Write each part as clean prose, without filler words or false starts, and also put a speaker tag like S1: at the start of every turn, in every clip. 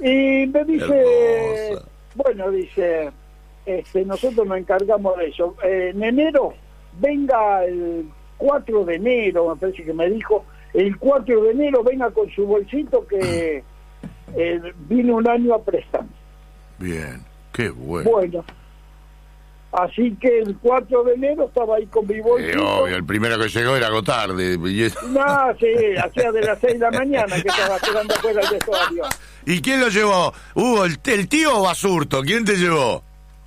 S1: Y me dice,
S2: Hermosa.
S1: bueno, dice, nosotros nos encargamos de eso. En enero, venga el 4 de enero, me parece que me dijo, el 4 de enero venga con su bolsito que vino un año a prestar.
S2: Bien, qué bueno.
S1: Bueno, así que el 4 de enero estaba ahí con mi bolsito.
S2: Obvio, el primero que llegó era Gotardi.
S1: No, sí, hacía de las 6 de la mañana que estaba esperando afuera del vestuario.
S2: ¿Y quién lo llevó? Hugo, el tío o Basurto? ¿Quién te llevó?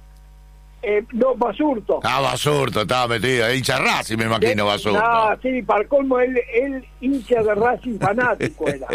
S1: No, Basurto.
S2: Ah, Basurto, estaba metido. Hincha Racing, me imagino, Basurto.
S1: No, sí, para colmo, él hincha de Racing fanático era.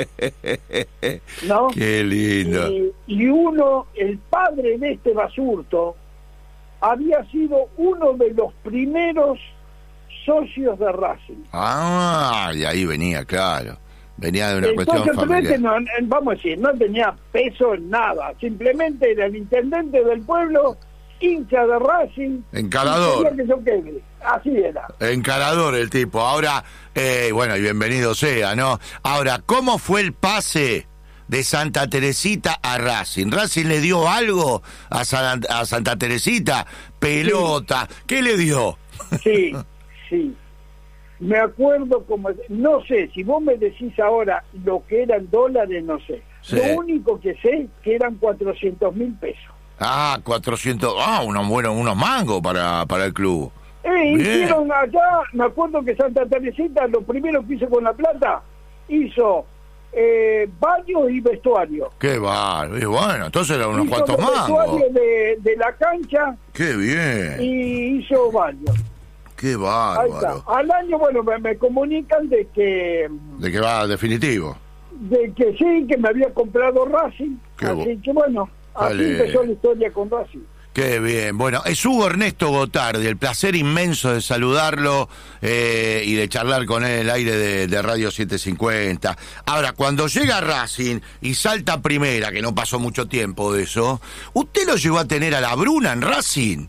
S1: ¿No?
S2: Qué lindo.
S1: Y uno, el padre de este Basurto, había sido uno de los primeros socios de Racing.
S2: Ah, y ahí venía, claro. Venía de una cuestión
S1: Entonces, pero
S2: familiar.
S1: no, vamos a decir, no tenía peso en nada. Simplemente era el intendente del pueblo, hincha de Racing.
S2: Encarador.
S1: Y quería que yo quede. Así era.
S2: Encarador el tipo. Ahora, bueno, y bienvenido sea, ¿no? Ahora, ¿cómo fue el pase de Santa Teresita a Racing? ¿Racing le dio algo a Santa Teresita? Pelota. Sí. ¿Qué le dio?
S1: Sí, sí. Me acuerdo como... No sé, si vos me decís ahora lo que eran dólares, no sé.
S2: Sí.
S1: Lo único que sé que eran 400.000 pesos.
S2: Ah, 400... Ah, unos mangos para el club.
S1: Hicieron allá, me acuerdo que Santa Teresita lo primero que hizo con la plata, hizo baños y vestuario.
S2: Qué bárbaro. Y bueno, entonces eran unos
S1: hizo
S2: cuantos
S1: los
S2: mangos.
S1: vestuarios de la cancha.
S2: Qué bien.
S1: Y hizo baños.
S2: Qué
S1: Ahí
S2: bárbaro.
S1: está. Al año, bueno, me comunican de que
S2: va definitivo.
S1: de que sí, que me había comprado Racing. Así que bueno, así
S2: Vale.
S1: empezó la historia con Racing.
S2: Qué bien. Bueno, es Hugo Ernesto Gotardi, el placer inmenso de saludarlo y de charlar con él en el aire de Radio 750. Ahora, cuando llega Racing y salta a primera, que no pasó mucho tiempo de eso, ¿usted lo llegó a tener a la Bruna en Racing?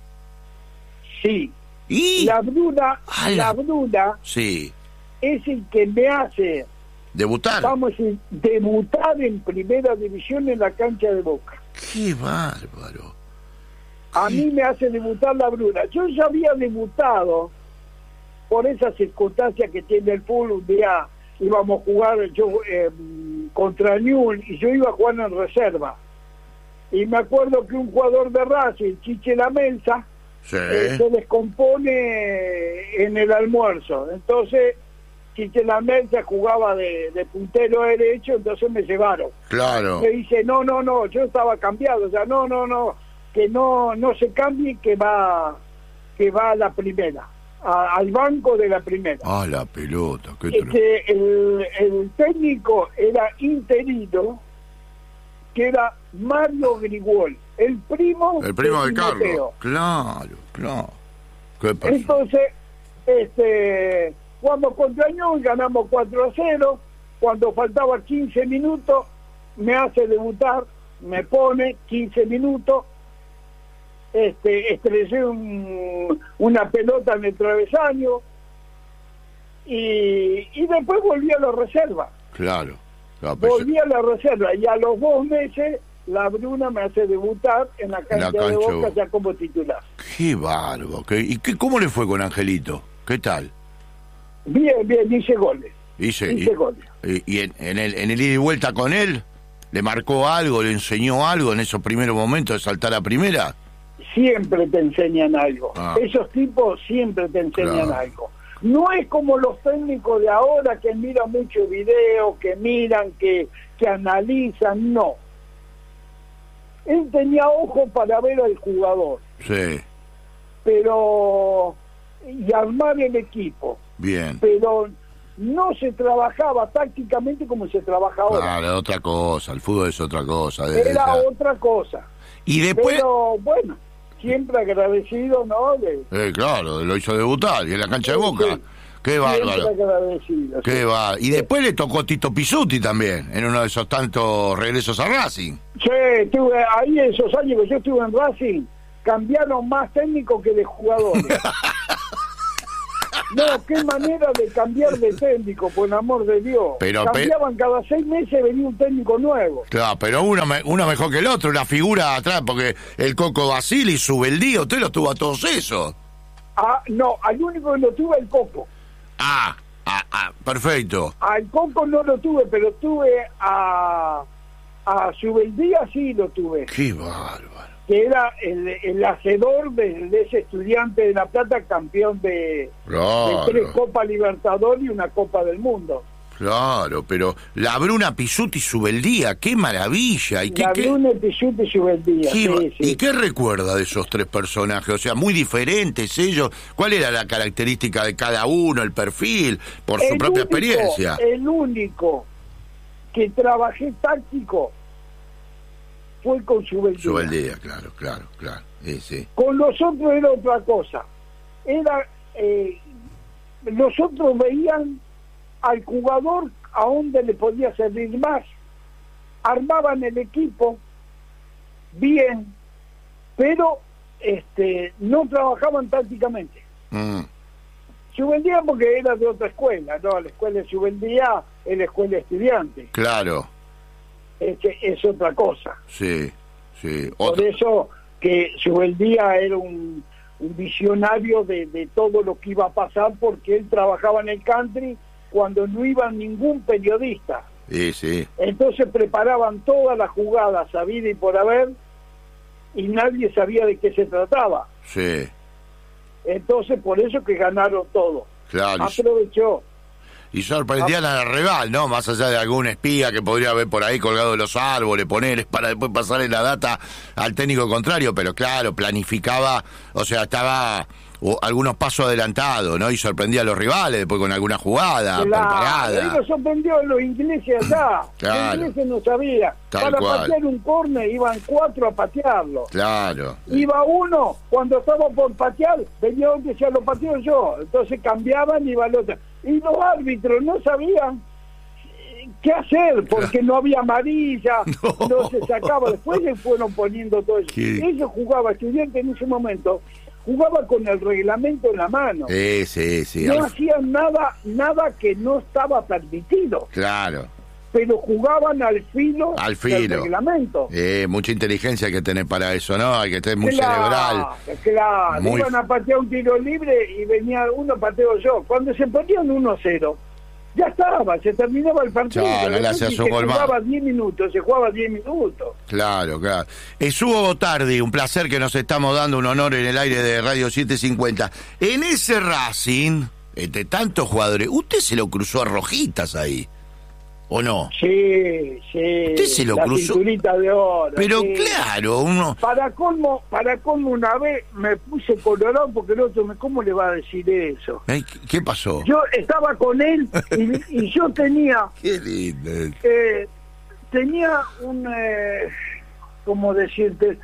S1: Sí.
S2: ¿Y?
S1: La Bruna
S2: Sí.
S1: es el que me hace,
S2: ¿Debutar?
S1: vamos a decir, debutar en primera división en la cancha de Boca.
S2: Qué bárbaro.
S1: A mí me hace debutar la Bruna. Yo ya había debutado por esas circunstancias que tiene el fútbol. Un día íbamos a jugar contra Newell's y yo iba a jugar en reserva. Y me acuerdo que un jugador de Racing, Chiche Lamelsa,
S2: Sí.
S1: se descompone en el almuerzo. Entonces, Chiche Lamelsa jugaba de puntero derecho, entonces me llevaron.
S2: Claro.
S1: Me dice, no, yo estaba cambiado, o sea, no, que no se cambie, que va a la primera, al banco de la primera.
S2: Ah, la pelota. Qué
S1: El técnico era interino, que era Mario Grigol, el primo
S2: de
S1: Timoteo.
S2: Carlos. Claro. Qué persona.
S1: Entonces, cuando contra Newell's ganamos 4-0, cuando faltaba 15 minutos, me hace debutar, me pone 15 minutos, estrellé una pelota en el travesaño y después volví a la reserva.
S2: Claro.
S1: Volví a la reserva y a los 2 meses la Bruna me hace debutar en la cancha de Boca ya como titular.
S2: Qué bárbaro. ¿Cómo le fue con Angelito? ¿Qué tal?
S1: Bien, hice goles.
S2: Hice
S1: goles.
S2: ¿Y en el ida y vuelta con él? ¿Le marcó algo, le enseñó algo en esos primeros momentos de saltar a primera?
S1: Siempre te enseñan algo. Esos tipos siempre te enseñan algo. No es como los técnicos de ahora que miran mucho video, que miran, que analizan, no. Él tenía ojo para ver al jugador.
S2: Sí.
S1: Y armar el equipo.
S2: Bien.
S1: Pero no se trabajaba tácticamente como se trabaja ahora.
S2: Claro, otra cosa, el fútbol es otra cosa.
S1: Era otra cosa.
S2: Y después...
S1: Pero bueno, siempre agradecido, ¿no?
S2: Claro, lo hizo debutar y en la cancha de Boca. Sí. Qué bárbaro. Qué va. Y después le tocó Tito Pizzuti también, en uno de esos tantos regresos a Racing.
S1: Sí, estuve ahí esos años que yo estuve en Racing, cambiaron más técnicos que de jugadores. No, qué manera de cambiar de técnico, por el amor de Dios. Cambiaban cada 6 meses, venía un técnico nuevo.
S2: Claro, pero uno mejor que el otro, una figura atrás, porque el Coco Basili, Subeldía, usted los tuvo a todos esos.
S1: No, al único que lo tuve el Coco.
S2: Perfecto.
S1: Al Coco no lo tuve, pero tuve a Subeldía, sí lo tuve.
S2: Qué bárbaro.
S1: Que era el hacedor de ese Estudiante de La Plata, campeón de 3 Copas Libertadores y una Copa del Mundo.
S2: Claro, pero la Bruna Pisuti y Subeldía, qué maravilla.
S1: Bruna Pisuti y Subeldía, sí.
S2: ¿Y qué recuerda de esos 3 personajes? O sea, muy diferentes ellos. ¿Cuál era la característica de cada uno, el perfil, por su propia experiencia?
S1: El único que trabajé táctico fue con Subeldía.
S2: Subeldía, claro. Sí.
S1: Con los otros era otra cosa. Los otros veían al jugador a dónde le podía servir más. Armaban el equipo bien, pero no trabajaban tácticamente. Subeldía porque era de otra escuela, ¿no? La escuela de Subeldía es la escuela de estudiantes.
S2: Claro.
S1: Es otra cosa.
S2: Sí.
S1: Por eso que Subeldía era un visionario de todo lo que iba a pasar, porque él trabajaba en el country cuando no iba ningún periodista.
S2: Sí.
S1: Entonces preparaban todas las jugadas habida y por haber, y nadie sabía de qué se trataba.
S2: Sí.
S1: Entonces por eso que ganaron todo.
S2: Claro.
S1: Aprovechó.
S2: Y sorprendían al rival, ¿no? Más allá de algún espía que podría haber por ahí colgado de los árboles, ponerles para después pasarle la data al técnico contrario, pero claro, planificaba, o sea, estaba algunos pasos adelantados, ¿no? Y sorprendía a los rivales después con alguna jugada preparada.
S1: Él lo sorprendió a los ingleses allá.
S2: Claro.
S1: Los ingleses no sabían. Para patear un córner iban 4 a patearlo.
S2: Claro.
S1: Iba uno, cuando estaba por patear, venía otro y decía, lo pateo yo. Entonces cambiaban y iba el otro. Y los árbitros no sabían qué hacer, porque no había amarilla, no se sacaba. Después le fueron poniendo todo eso. Ellos jugaban, Estudiante en ese momento, jugaba con el reglamento en la mano.
S2: Sí.
S1: No hacían nada que no estaba permitido.
S2: Claro.
S1: Pero jugaban al filo del reglamento.
S2: Mucha inteligencia hay que tener para eso, ¿no? Hay que tener muy cerebral.
S1: Claro, iban a patear un tiro libre y venía uno, pateo yo. Cuando se ponían 1-0, ya estaba, se terminaba el partido.
S2: Claro, se
S1: jugaba 10 minutos, se jugaba 10 minutos.
S2: Claro. Hugo Botardi, un placer que nos estamos dando, un honor en el aire de Radio 750. En ese Racing, entre tantos jugadores, ¿usted se lo cruzó a Rojitas ahí? ¿O no?
S1: Sí.
S2: Usted se lo cruzó.
S1: Cinturita de oro.
S2: Pero
S1: sí.
S2: Claro, uno.
S1: Para colmo una vez me puse colorado porque el otro ¿cómo le va a decir eso?
S2: ¿Qué pasó?
S1: Yo estaba con él y yo tenía.
S2: Qué lindo.
S1: Tenía ¿cómo decirte?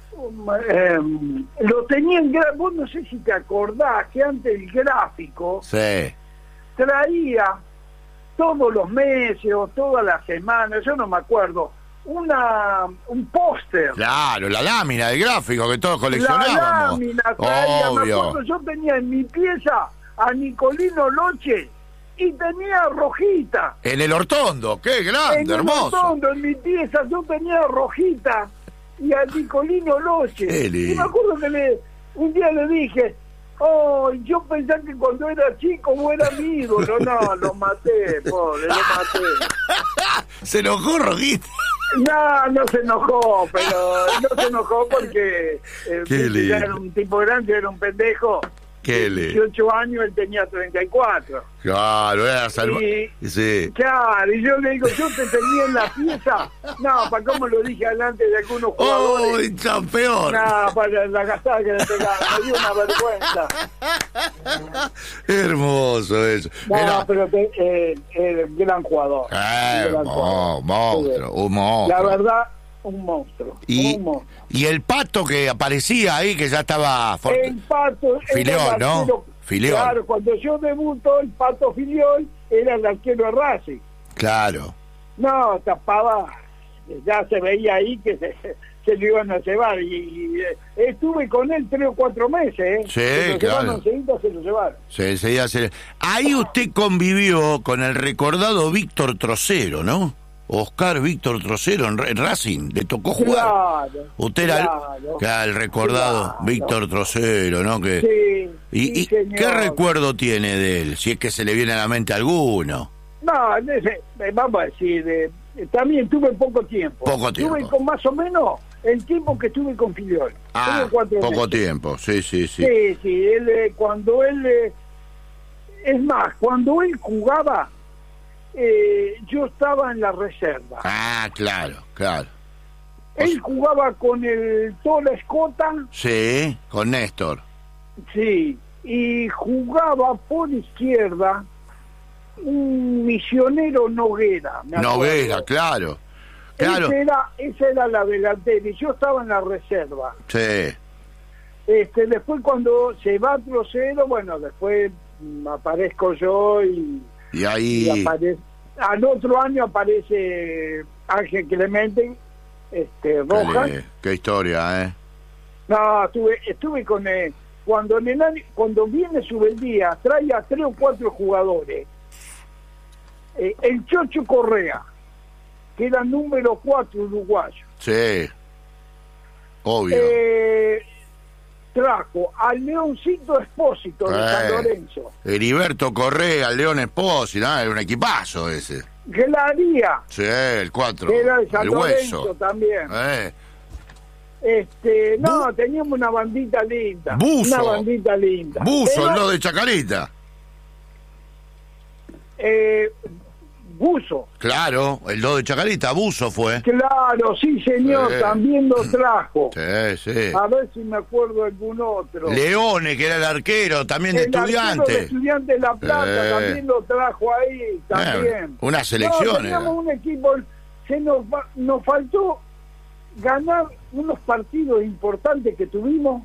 S1: Lo tenía en gráfico. Vos no sé si te acordás que antes el gráfico traía todos los meses o todas las semanas, yo no me acuerdo, un póster.
S2: Claro, la lámina del gráfico que todos coleccionábamos.
S1: La lámina traía, me
S2: obvio.
S1: acuerdo, yo tenía en mi pieza a Nicolino Loche y tenía Rojita.
S2: En el Hortondo, qué grande, hermoso.
S1: En el Hortondo, en mi pieza, yo tenía Rojita y a Nicolino Loche. Y me acuerdo que un día le dije, yo pensé que cuando era chico vos eras mi ídolo. No, lo maté, pobre, lo maté.
S2: ¿Se enojó Rojita?
S1: No se enojó, pero no se enojó porque era un tipo grande, era un pendejo.
S2: ¿Qué le?
S1: 18 años, él tenía 34.
S2: Claro, era salvaje. Sí.
S1: Claro, y yo le digo, yo te tenía en la pieza. No, para cómo lo dije delante de algunos jugadores.
S2: Campeón!
S1: No, para la gastada que le pegaba, me dio una vergüenza.
S2: Hermoso eso.
S1: No, pero gran jugador.
S2: Monstruo, un monstruo.
S1: La verdad, un monstruo.
S2: Y el Pato que aparecía ahí, que ya estaba...
S1: El Pato...
S2: Filiol, ¿no? Filiol.
S1: Claro, cuando yo debutó, el Pato Filiol era el arquero de Racing.
S2: Claro.
S1: No, tapaba ya se veía ahí que se lo iban a llevar, y estuve con él 3 o 4 meses,
S2: Sí,
S1: se lo
S2: claro.
S1: llevaron enseguida, se lo llevaron.
S2: Ahí usted convivió con el recordado Víctor Trocero, ¿no? Oscar Víctor Trocero en Racing, le tocó jugar.
S1: Claro,
S2: Usted era el recordado
S1: claro.
S2: Víctor Trocero, ¿no? Que,
S1: Sí,
S2: y
S1: señor.
S2: ¿qué recuerdo tiene de él? Si es que se le viene a la mente alguno.
S1: No, vamos a decir, también tuve poco tiempo.
S2: Poco tiempo.
S1: Tuve con más o menos el tiempo que estuve con Filiol.
S2: Ah,
S1: Tuve 4
S2: poco
S1: meses.
S2: tiempo, sí.
S1: Sí, cuando él, es más, cuando él jugaba, yo estaba en la reserva.
S2: Ah, claro.
S1: Él jugaba con el Tola Escota,
S2: Sí, con Néstor.
S1: sí, y jugaba por izquierda un Misionero Noguera. me acuerdo.
S2: Noguera, claro.
S1: Esa era la delantera y yo estaba en la reserva.
S2: Sí.
S1: Después cuando se va Trocero, bueno, después aparezco yo y
S2: Y
S1: al otro año aparece Ángel Clemente, Rojas.
S2: Qué historia, ¿eh?
S1: No, estuve con él. Cuando viene Subeldía, trae a 3 o 4 jugadores. El Chocho Correa, que era número 4 uruguayo.
S2: Sí. Obvio.
S1: Trajo al Leoncito Espósito de San Lorenzo.
S2: Heriberto Correa, León Espósito, era un equipazo ese.
S1: Glaría,
S2: Sí, el 4.
S1: que era de San
S2: el
S1: Lorenzo
S2: hueso.
S1: también. Teníamos una bandita linda.
S2: Buzo.
S1: Una bandita linda.
S2: Buzo, el
S1: Pero,
S2: 2 de Chacarita.
S1: Buzo.
S2: Claro, el 2 de Chacarita, Buzo fue.
S1: Claro, sí, señor, también lo trajo.
S2: Sí.
S1: A ver si me acuerdo algún otro.
S2: Leone, que era el arquero, también de
S1: El arquero de
S2: Estudiante.
S1: Estudiante de La Plata también lo trajo ahí, también.
S2: Una selección.
S1: Teníamos un equipo, nos faltó ganar unos partidos importantes que tuvimos.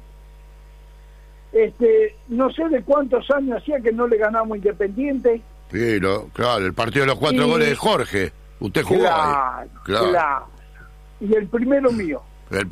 S1: No sé de cuántos años hacía que no le ganamos Independiente.
S2: Sí, claro, el partido de los 4 goles de Jorge. Usted jugó ahí.
S1: Claro. Y el primero mío.
S2: El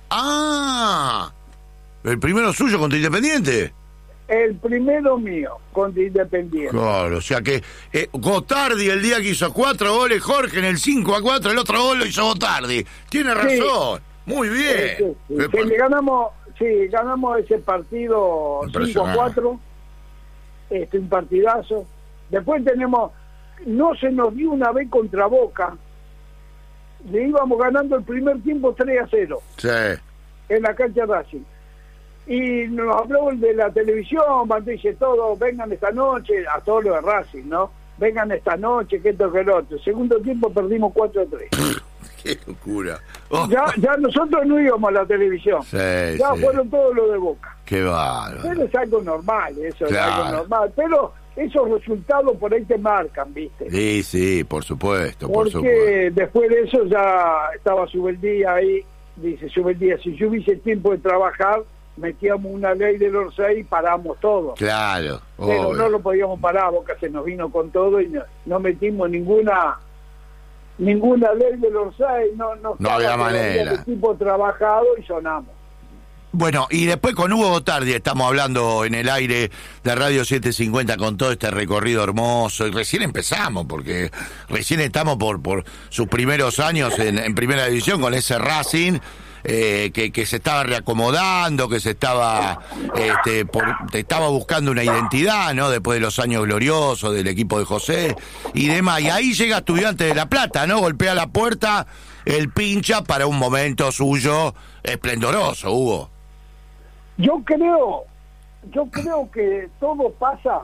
S2: primero suyo contra Independiente.
S1: El primero mío contra Independiente.
S2: Claro, o sea que Gotardi el día que hizo 4 goles, Jorge en el 5-4, el otro gol lo hizo Gotardi. Tiene razón. Muy bien.
S1: Le ganamos ese partido 5-4. Un partidazo. Después no se nos dio una vez contra Boca. Le íbamos ganando el primer tiempo 3-0.
S2: Sí.
S1: En la cancha de Racing. Y nos habló el de la televisión, dice todo, vengan esta noche, a todos los de Racing, ¿no? Vengan esta noche, que esto que el otro. Segundo tiempo perdimos 4-3.
S2: Qué locura.
S1: Ya nosotros no íbamos a la televisión.
S2: Sí,
S1: ya
S2: sí.
S1: fueron todos los de Boca.
S2: Qué bárbaro.
S1: Pero es algo normal, eso
S2: Claro.
S1: es algo normal. Pero esos resultados por ahí te marcan, ¿viste?
S2: Sí, por supuesto,
S1: Porque después de eso ya estaba Subeldía ahí, dice Subeldía, si yo hubiese tiempo de trabajar, metíamos una ley de los 6 y paramos todo.
S2: Claro.
S1: Pero
S2: obvio.
S1: no lo podíamos parar, Boca se nos vino con todo y no metimos ninguna ley de los 6,
S2: No había manera.
S1: El equipo trabajado y sonamos.
S2: Bueno, y después con Hugo Gotardi estamos hablando en el aire de Radio 750 con todo este recorrido hermoso, y recién empezamos, porque recién estamos por sus primeros años en primera división con ese Racing, que se estaba reacomodando, que se estaba estaba buscando una identidad, ¿no? Después de los años gloriosos del equipo de José y demás, y ahí llega Estudiantes de La Plata, ¿no? Golpea la puerta, el pincha para un momento suyo esplendoroso, Hugo.
S1: Yo creo que todo pasa,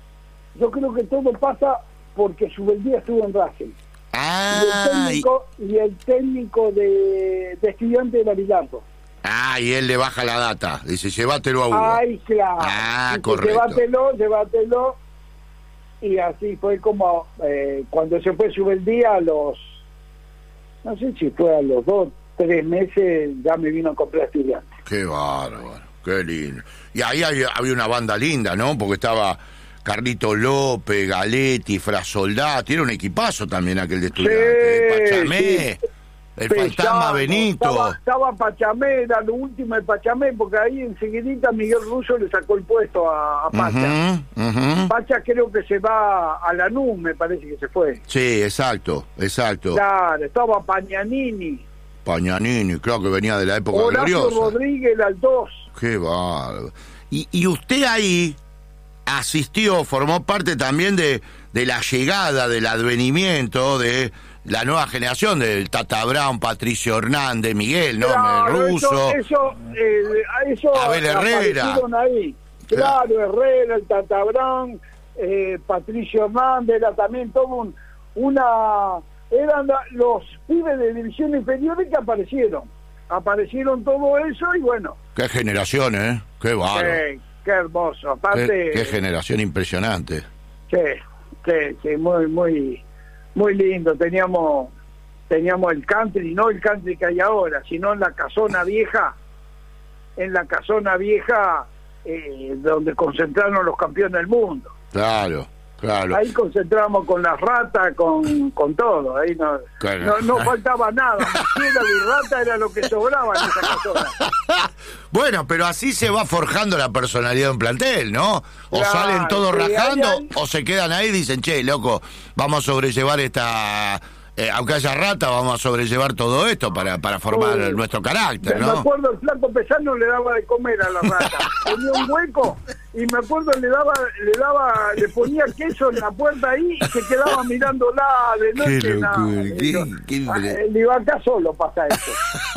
S1: porque Subeldía estuvo en Racing. Y el técnico de Estudiantes de Bilardo.
S2: Y él le baja la data, dice, llévatelo a Hugo.
S1: Ay, claro.
S2: Dice,
S1: correcto. Llévatelo. Y así fue como cuando se fue Subeldía no sé si fue a los 2, 3 meses, ya me vino a comprar Estudiantes.
S2: Qué bárbaro. Qué lindo. Y ahí había una banda linda, ¿no? Porque estaba Carlito López, Galetti, Frasoldati. Era un equipazo también aquel de Estudiantes.
S1: Sí,
S2: Pachamé.
S1: sí.
S2: el fantasma Benito.
S1: Estaba Pachamé, era lo último de Pachamé, porque ahí enseguidita Miguel Russo le sacó el puesto a Pacha. Pacha creo que se va a Lanús, me parece que se fue.
S2: Sí, exacto.
S1: Claro, estaba Pagnanini,
S2: creo que venía de la época
S1: Horacio
S2: gloriosa.
S1: Rodríguez, el Aldós.
S2: Qué bárbaro. Y usted ahí asistió, formó parte también de la llegada, del advenimiento de la nueva generación, del Tata Brown, Patricio Hernández, Miguel, ¿no?
S1: Claro,
S2: Russo.
S1: Eso
S2: Abel Herrera.
S1: aparecieron ahí. Claro, Herrera, el Tata Brown, Patricio Hernández, era también todo eran los pibes de división inferiores que aparecieron todo eso y bueno.
S2: Qué generación, qué bárbaro.
S1: Qué hermoso, aparte.
S2: Qué generación impresionante.
S1: Sí, muy lindo. Teníamos el country, no el country que hay ahora, sino en la casona vieja, donde concentraron los campeones del mundo.
S2: Claro.
S1: Ahí concentramos con las ratas, con todo. Ahí no faltaba nada. Mosquera y rata era lo que sobraba en esa casona.
S2: Bueno, pero así se va forjando la personalidad de un plantel, ¿no? O
S1: claro,
S2: salen todos rajando,
S1: hay...
S2: o se quedan ahí y dicen, che, loco, vamos a sobrellevar esta... aunque haya rata, vamos a sobrellevar todo esto para formar nuestro carácter, ¿no?
S1: Me acuerdo, el flaco Pesano le daba de comer a la rata. Tenía un hueco y me acuerdo le ponía queso en la puerta ahí y se quedaba mirándola de noche. Qué digo, acá solo pasa eso.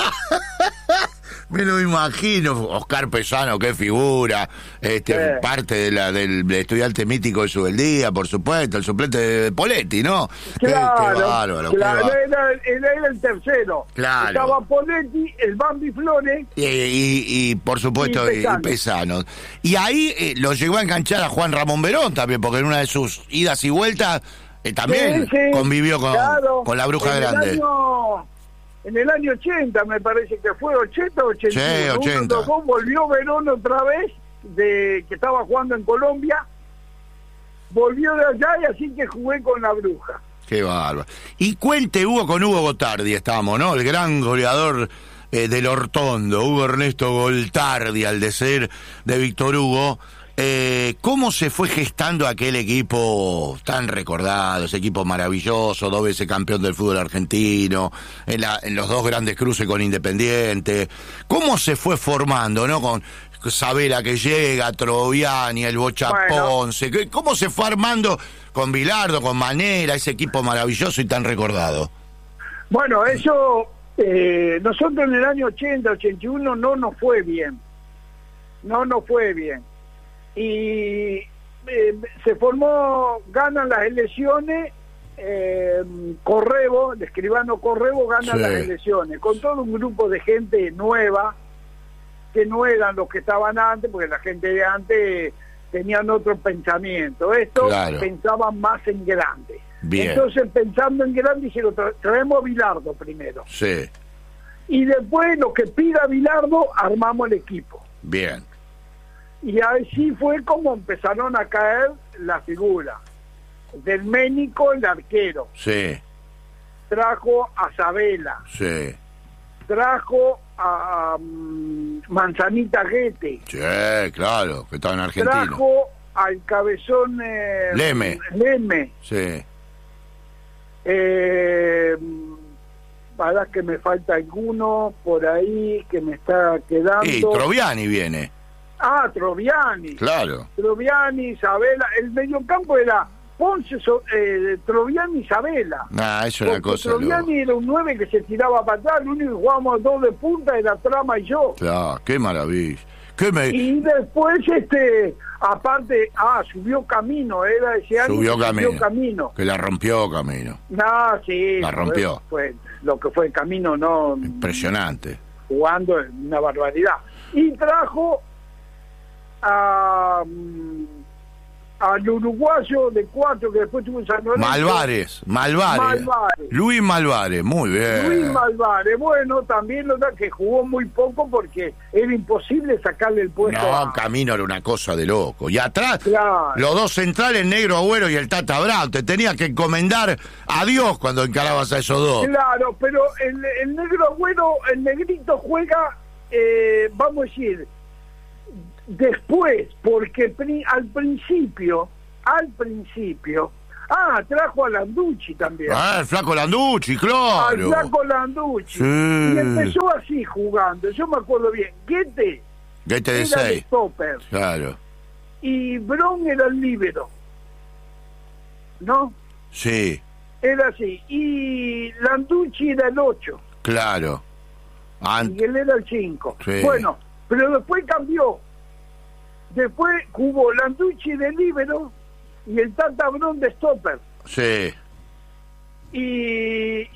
S2: Me lo imagino, Oscar Pesano, qué figura, parte del estudiante mítico de Subeldía, por supuesto, el suplente de Poletti, ¿no?
S1: Claro,
S2: qué bárbaro.
S1: Era el tercero.
S2: Claro.
S1: Estaba Poletti, el Bambi Flores.
S2: Y por supuesto, y Pesano. Y ahí lo llegó a enganchar a Juan Ramón Verón también, porque en una de sus idas y vueltas también convivió con la Bruja Grande.
S1: En el año 80, me parece que fue 80 o 81.
S2: Sí, 80.
S1: Volvió Verón otra vez, que estaba jugando en Colombia. Volvió de allá y así que jugué con la Bruja.
S2: Qué bárbaro. Y cuente, con Hugo Gotardi estamos, ¿no? El gran goleador del Hortondo, Hugo Ernesto Gotardi, al decir de Víctor Hugo. ¿Cómo se fue gestando aquel equipo tan recordado, ese equipo maravilloso, 2 veces campeón del fútbol argentino, en los 2 grandes cruces con Independiente? ¿Cómo se fue formando, no? Con Sabela que llega, Troviani, el Bocha Ponce. ¿Cómo se fue armando con Bilardo, con Manera, ese equipo maravilloso y tan recordado?
S1: Bueno, eso, nosotros en el año 80, 81 no nos fue bien. Y se formó, ganan las elecciones, Correbo, el escribano Correbo gana las elecciones, con todo un grupo de gente nueva, que no eran los que estaban antes, porque la gente de antes tenían otro pensamiento. Estos pensaban más en grande. Bien. Entonces, pensando en grande, dijeron, traemos a Bilardo primero.
S2: Sí.
S1: Y después, lo que pida Bilardo, armamos el equipo.
S2: Bien.
S1: Y así fue como empezaron a caer las figuras. Del Ménico, el arquero.
S2: Sí.
S1: Trajo a Sabela.
S2: Sí.
S1: Trajo a Manzanita Guete.
S2: Sí, claro, que estaba en Argentina.
S1: Trajo al cabezón
S2: Leme. Sí.
S1: Para que me falta alguno por ahí que me está quedando.
S2: Y Troviani viene.
S1: Troviani.
S2: Claro.
S1: Troviani, Isabela. El mediocampo era Ponce, Troviani, Isabela.
S2: Es una cosa.
S1: Troviani era un 9 que se tiraba para atrás. Lo único que jugábamos 2 de punta era Trama y yo.
S2: Claro, qué maravilla.
S1: Y después, aparte, subió Camino. Era ese año.
S2: Subió Camino. Que la rompió Camino.
S1: Sí.
S2: La rompió.
S1: Fue lo que fue Camino, no.
S2: Impresionante.
S1: Jugando una barbaridad. Y trajo a al uruguayo de 4 que después tuvo en San Lorenzo.
S2: Malvares. Luis Malvares, muy bien.
S1: Luis Malvares, bueno, también lo da que jugó muy poco porque era imposible sacarle el puesto.
S2: No, Camino era una cosa de loco. Y atrás,
S1: claro,
S2: los dos centrales, Negro Agüero y el Tata Brown. Te tenías que encomendar a Dios cuando encarabas a esos dos.
S1: Claro, pero el Negro Agüero, el Negrito juega, vamos a decir, después, porque al principio, trajo a Landucci también.
S2: El flaco Landucci, claro.
S1: Al flaco Landucci.
S2: Sí.
S1: Y empezó así jugando, yo me acuerdo bien. Guete
S2: de
S1: era
S2: 6.
S1: el stopper.
S2: Claro.
S1: Y Bron era el líbero. ¿No?
S2: Sí.
S1: Era así. Y Landucci era el 8.
S2: Claro.
S1: Y él era el 5.
S2: Sí.
S1: Bueno, pero después cambió. Después jugó Landucci de líbero y el Tata Bron de stopper.
S2: Sí.
S1: Y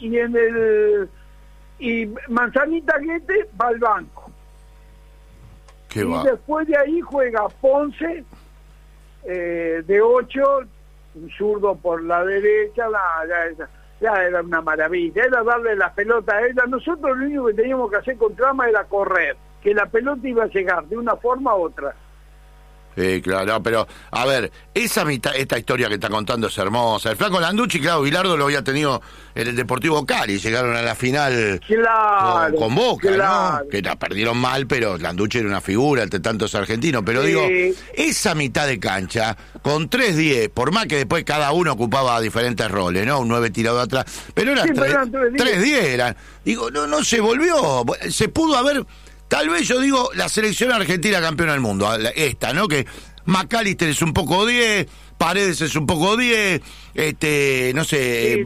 S1: Manzanita Guete va al banco.
S2: Qué
S1: y
S2: va.
S1: después de ahí juega Ponce de 8, un zurdo por la derecha, ya era una maravilla, era darle la pelota a ella. Nosotros lo único que teníamos que hacer con Trama era correr, que la pelota iba a llegar de una forma u otra.
S2: Sí, claro, pero, a ver, esta historia que está contando es hermosa. El flaco Landucci, claro, Bilardo lo había tenido en el Deportivo Cali, llegaron a la final con Boca,
S1: claro,
S2: ¿no? Que la perdieron mal, pero Landucci era una figura entre tantos argentinos. Pero
S1: sí,
S2: digo, esa mitad de cancha, con 3-10, por más que después cada uno ocupaba diferentes roles, ¿no? Un 9 tirado atrás, pero eran 3-10 eran. Digo, no se volvió, se pudo haber... Tal vez yo digo la selección argentina campeona del mundo, esta, ¿no? Que McAllister es un poco 10, Paredes es un poco 10, no sé,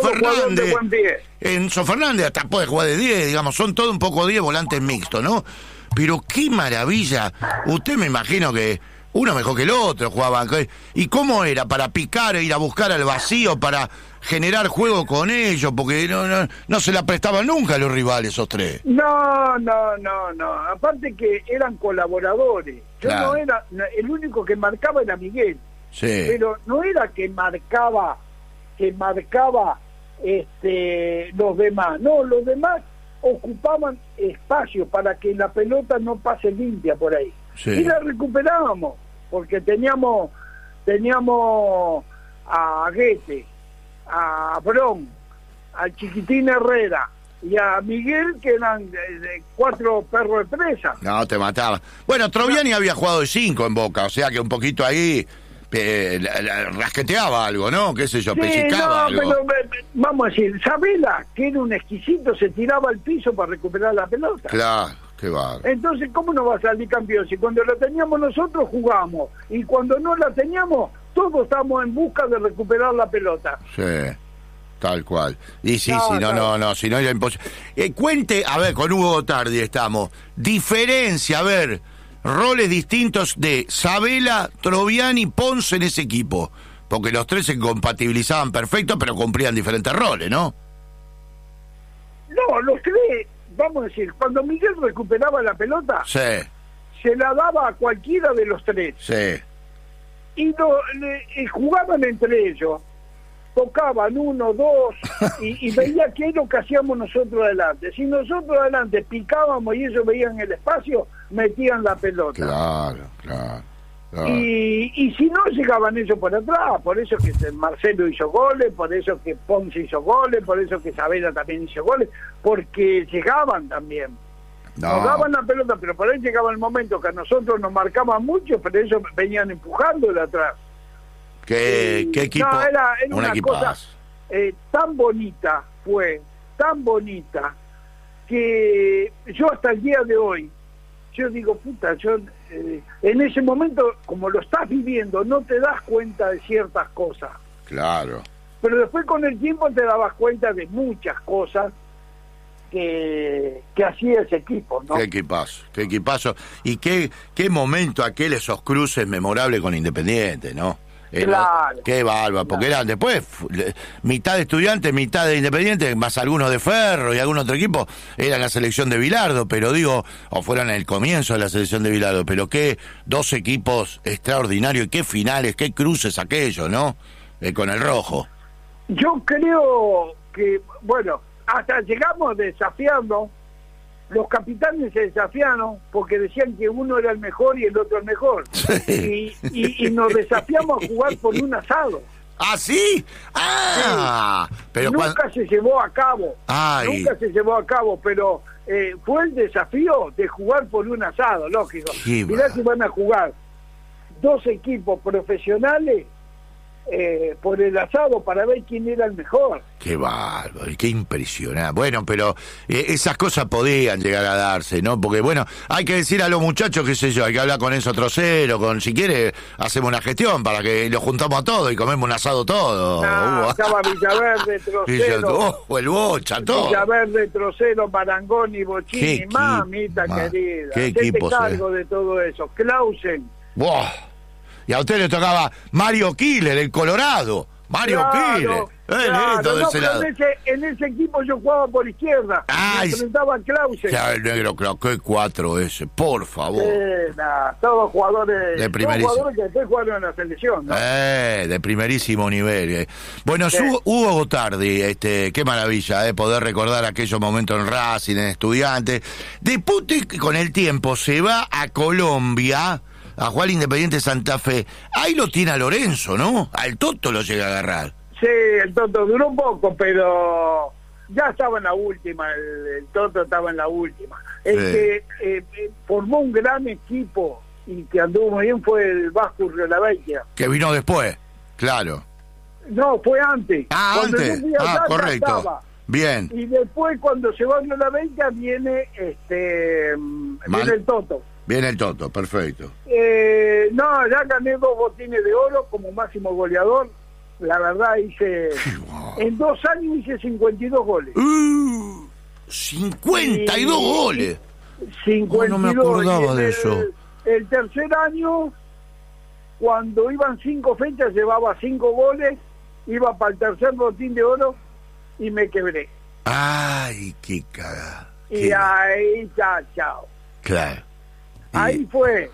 S2: Enzo Fernández hasta puede jugar de 10, digamos, son todo un poco 10 volantes mixtos, ¿no? Pero qué maravilla, usted me imagino que uno mejor que el otro jugaba. ¿Y cómo era? ¿Para picar e ir a buscar al vacío, para generar juego con ellos? Porque no se la prestaban nunca a los rivales esos tres.
S1: No. Aparte que eran colaboradores. Yo
S2: claro.
S1: no era... El único que marcaba era Miguel.
S2: Sí.
S1: Pero no era que marcaba los demás. No, los demás ocupaban espacio para que la pelota no pase limpia por ahí.
S2: Sí.
S1: Y la recuperábamos, porque teníamos a Guete, a Bron, al Chiquitín Herrera y a Miguel, que eran 4 perros de presa.
S2: No, te mataban. Bueno, Troviani había jugado de 5 en Boca, o sea que un poquito ahí rasqueteaba algo, ¿no? Qué sé yo, pellizcaba algo.
S1: Pero, vamos a decir, Sabela, que era un exquisito, se tiraba al piso para recuperar la pelota.
S2: Claro. Qué bárbaro.
S1: Entonces, ¿cómo no va a salir campeón? Si cuando la teníamos nosotros jugamos, y cuando no la teníamos, todos estamos en busca de recuperar la pelota.
S2: Sí, tal cual. Y sí,
S1: no,
S2: si no era imposible. Cuente, a ver, con Hugo Gotardi estamos. Diferencia, a ver, roles distintos de Sabela, Troviani, Ponce en ese equipo. Porque los tres se compatibilizaban perfecto, pero cumplían diferentes roles, ¿no?
S1: No, los tres... Vamos a decir, cuando Miguel recuperaba la pelota,
S2: sí,
S1: se la daba a cualquiera de los tres.
S2: Sí.
S1: Y jugaban entre ellos, tocaban 1, 2, y veía que es lo que hacíamos nosotros adelante. Si nosotros adelante picábamos y ellos veían el espacio, metían la pelota.
S2: Claro.
S1: Y si no, llegaban ellos por atrás. Por eso que Marcelo hizo goles, por eso que Ponce hizo goles, por eso que Sabela también hizo goles, porque llegaban también. Nos daban la pelota, pero por ahí llegaba el momento que a nosotros nos marcaban mucho, pero ellos venían empujando de atrás.
S2: ¿Qué equipo?
S1: No, era una
S2: equipazo.
S1: cosa tan bonita, que yo hasta el día de hoy, yo digo, puta, en ese momento, como lo estás viviendo, no te das cuenta de ciertas cosas.
S2: Claro.
S1: Pero después con el tiempo te dabas cuenta de muchas cosas que hacía ese equipo, ¿no?
S2: Qué equipazo. Y qué momento aquel, esos cruces memorables con Independiente, ¿no?
S1: Claro.
S2: Qué bárbaro, porque eran después mitad de Estudiantes, mitad de Independiente, más algunos de Ferro y algún otro equipo, eran la selección de Bilardo, pero digo, o fueran el comienzo de la selección de Bilardo, pero qué dos equipos extraordinarios, qué finales, qué cruces aquellos, ¿no? Con el rojo.
S1: Yo creo que, bueno, hasta llegamos desafiando, los capitanes se desafiaron porque decían que uno era el mejor y el otro el mejor.
S2: Sí.
S1: Y nos desafiamos a jugar por un asado.
S2: ¿Ah, sí? ¡Ah!
S1: Sí.
S2: Pero
S1: nunca se llevó a cabo.
S2: Ay.
S1: Nunca se llevó a cabo, pero fue el desafío de jugar por un asado, lógico. Mirá si van a jugar 2 equipos profesionales por el asado para ver quién era el mejor.
S2: Qué bárbaro, qué impresionante. Bueno, pero esas cosas podían llegar a darse, ¿no? Porque, bueno, hay que decir a los muchachos, qué sé yo, hay que hablar con Enzo Trocero, si quiere, hacemos una gestión para que lo juntamos a todos y comemos un asado todo.
S1: Estaba Villaverde, Trocero,
S2: el Bocha, todo.
S1: Villaverde, Trocero, Marangoni, Bochini, mamita querida.
S2: Qué equipo,
S1: cargo de todo eso. Clausen.
S2: ¡Wow! Y a usted le tocaba Mario Killer, el Colorado. Mario Killer.
S1: En ese equipo yo jugaba por izquierda. Me enfrentaba a Clausen.
S2: Ya, el negro, qué 4 ese, por favor.
S1: Todos jugadores
S2: de primerísimo.
S1: Todos jugadores que después jugaron en la selección, ¿no?
S2: De primerísimo nivel. Bueno, Hugo Gotardi, qué maravilla, poder recordar aquellos momentos en Racing, en Estudiantes. Después, con el tiempo, se va a Colombia a jugar Independiente Santa Fe. Ahí lo tiene a Lorenzo, ¿no? Al Toto lo llega a agarrar.
S1: Sí, el Toto duró un poco, pero ya estaba en la última, el Toto estaba en la última. El que formó un gran equipo y que anduvo muy bien fue el Vasco Urriolaveitia.
S2: Que vino después, claro.
S1: No, fue antes.
S2: Cuando antes. Correcto.
S1: Estaba.
S2: Bien.
S1: Y después cuando se va a Urriolaveitia viene viene el Toto.
S2: Viene el Toto, perfecto.
S1: No, ya gané 2 botines de oro como máximo goleador. La verdad en 2 años hice 52 goles.
S2: 52 goles.
S1: 52.
S2: No me acordaba de eso.
S1: El tercer año, cuando iban 5 fechas, llevaba 5 goles, iba para el tercer botín de oro y me quebré.
S2: Ay, qué cagada.
S1: Y ahí ya, chao.
S2: Claro.
S1: Ahí fue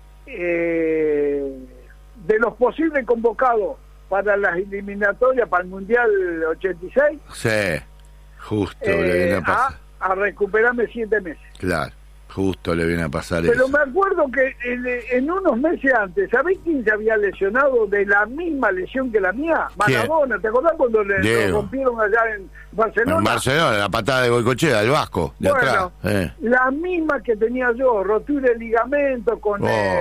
S1: de los posibles convocados para las eliminatorias para el Mundial 86.
S2: Sí, justo le viene a pasar.
S1: A recuperarme 7 meses.
S2: Claro, justo le viene a pasar
S1: Pero
S2: eso.
S1: me acuerdo que en unos meses antes, ¿sabés quién se había lesionado de la misma lesión que la mía? Maradona, ¿te acordás cuando le rompieron allá en Barcelona?
S2: En Barcelona, la patada de Goicoechea, el Vasco, de atrás.
S1: La misma que tenía yo, rotura de ligamento con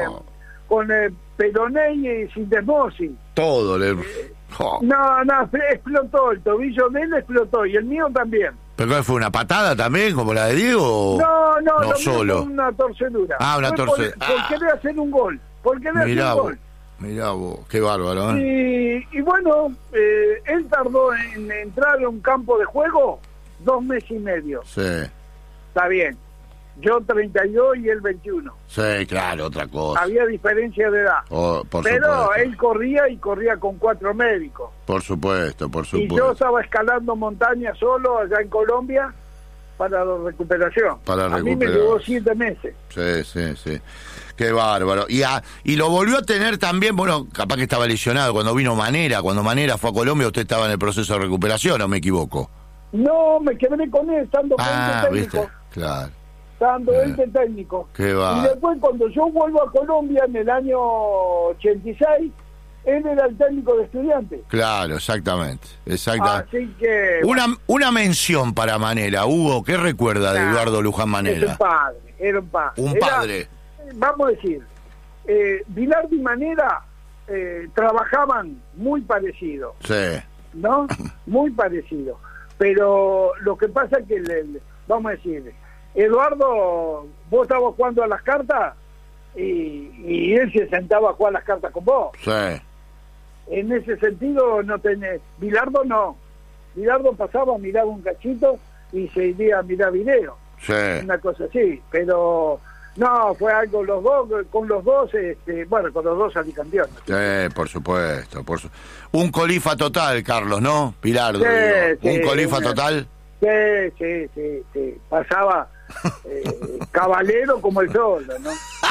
S1: peroné y sindesmosis.
S2: Todo le...
S1: No, explotó, el tobillo de él explotó y el mío también.
S2: ¿Pero fue una patada también, como la de Diego?
S1: No,
S2: solo.
S1: Una torcedura.
S2: Una torcedura.
S1: Por querer hacer un gol.
S2: Mirá vos, qué bárbaro,
S1: Y bueno, él tardó en entrar a un campo de juego 2 meses y medio.
S2: Sí.
S1: Está bien. Yo 32 y él 21.
S2: Sí, claro, otra cosa.
S1: Había diferencia de edad.
S2: Pero
S1: supuesto. Él corría con 4 médicos.
S2: Por supuesto.
S1: Y yo estaba escalando montañas solo allá en Colombia para la recuperación. A mí me llevó 7 meses.
S2: Sí. Qué bárbaro. Y lo volvió a tener también, bueno, capaz que estaba lesionado cuando vino Manera. Cuando Manera fue a Colombia, usted estaba en el proceso de recuperación, ¿o me equivoco?
S1: No, me quedé con él, estando técnico.
S2: ¿Viste? Claro.
S1: Estando él de técnico.
S2: Qué va.
S1: Y después cuando yo vuelvo a Colombia en el año 86, él era el técnico de Estudiantes.
S2: Claro, exactamente.
S1: Así que...
S2: Una mención para Manera, Hugo, ¿qué recuerda de Eduardo Luján Manera?
S1: Era un padre.
S2: Un padre.
S1: Vamos a decir, Bilardo y Manera trabajaban muy parecido.
S2: Sí.
S1: ¿No? Muy parecido. Pero lo que pasa es que, vamos a decir... Eduardo, vos estabas jugando a las cartas y él se sentaba a jugar las cartas con vos.
S2: Sí.
S1: En ese sentido no tenés... Bilardo no. Bilardo pasaba, miraba un cachito y se iría a mirar video.
S2: Sí.
S1: Una cosa así. Pero No, fue algo con los dos salí campeón.
S2: Por supuesto. Un colifa total, Carlos, ¿no? Pilardo,
S1: Sí,
S2: un colifa total.
S1: Sí. Pasaba cabalero como el sol, ¿no?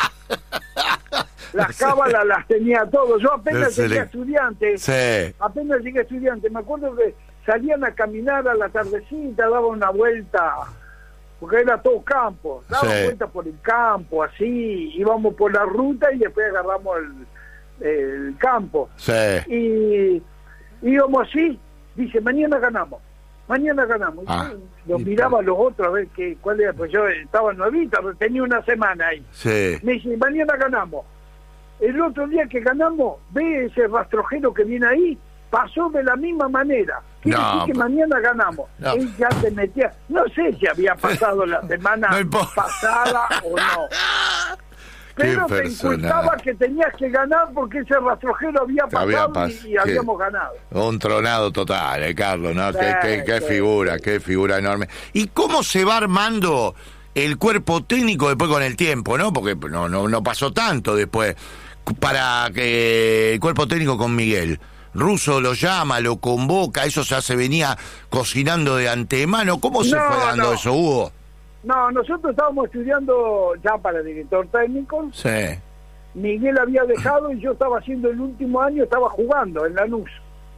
S1: Las cábalas las tenía todo. Yo apenas llegué estudiante.
S2: Sí.
S1: Apenas llegué estudiante. Me acuerdo que salían a caminar a la tardecita, daban una vuelta, porque era todo campo. Daban vueltas por el campo, así. Íbamos por la ruta y después agarramos el campo.
S2: Sí.
S1: Y íbamos así. Dice, mañana ganamos. Y los miraba a los otros a ver cuál era, pues yo estaba nuevito, tenía una semana ahí.
S2: Sí.
S1: Me dice, mañana ganamos. El otro día que ganamos, ve ese rastrojero que viene ahí, pasó de la misma manera. Quiere decir que mañana ganamos.
S2: No.
S1: Él ya se metía, no sé si había pasado la semana pasada o no. Pero te inculcaba que tenías que ganar porque ese rastrojero había pasado y habíamos ganado.
S2: Un tronado total, Carlos, ¿no? Qué figura enorme. ¿Y cómo se va armando el cuerpo técnico después con el tiempo, no? Porque no pasó tanto después para que el cuerpo técnico con Miguel. Russo lo llama, lo convoca, eso ya se venía cocinando de antemano. ¿Cómo se fue dando eso, Hugo?
S1: No, nosotros estábamos estudiando ya para director técnico.
S2: Sí.
S1: Miguel había dejado y yo estaba haciendo el último año, estaba jugando en Lanús.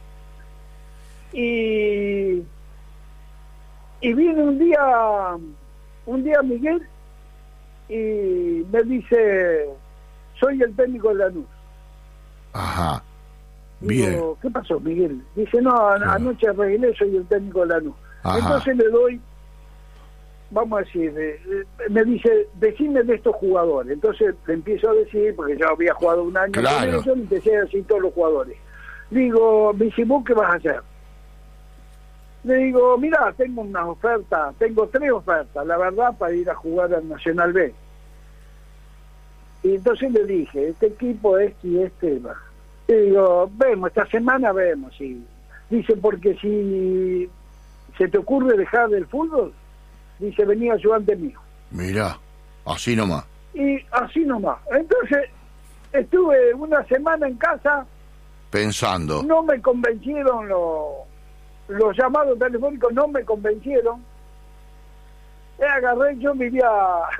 S1: Y viene un día Miguel y me dice, soy el técnico de Lanús.
S2: Ajá. Bien.
S1: Digo, ¿qué pasó, Miguel? Dice, no, anoche arreglé, soy el técnico de Lanús. Ajá. Entonces le doy, vamos a decir, me dice, decime de estos jugadores. Entonces le empiezo a decir, porque yo había jugado un año con ellos, y empecé a decir todos los jugadores. Digo, me dice, ¿vos qué vas a hacer? Le digo, mira, tengo una oferta, tengo 3 ofertas, la verdad, para ir a jugar al Nacional B. Y entonces le dije, este equipo, y va. Y digo, vemos, esta semana vemos. Y dice, porque si se te ocurre dejar el fútbol, dice, venía ayudante mío.
S2: Mirá, así nomás.
S1: Y así nomás. Entonces, estuve una semana en casa
S2: pensando. No
S1: me convencieron los llamados telefónicos, no me convencieron. Agarré, yo vivía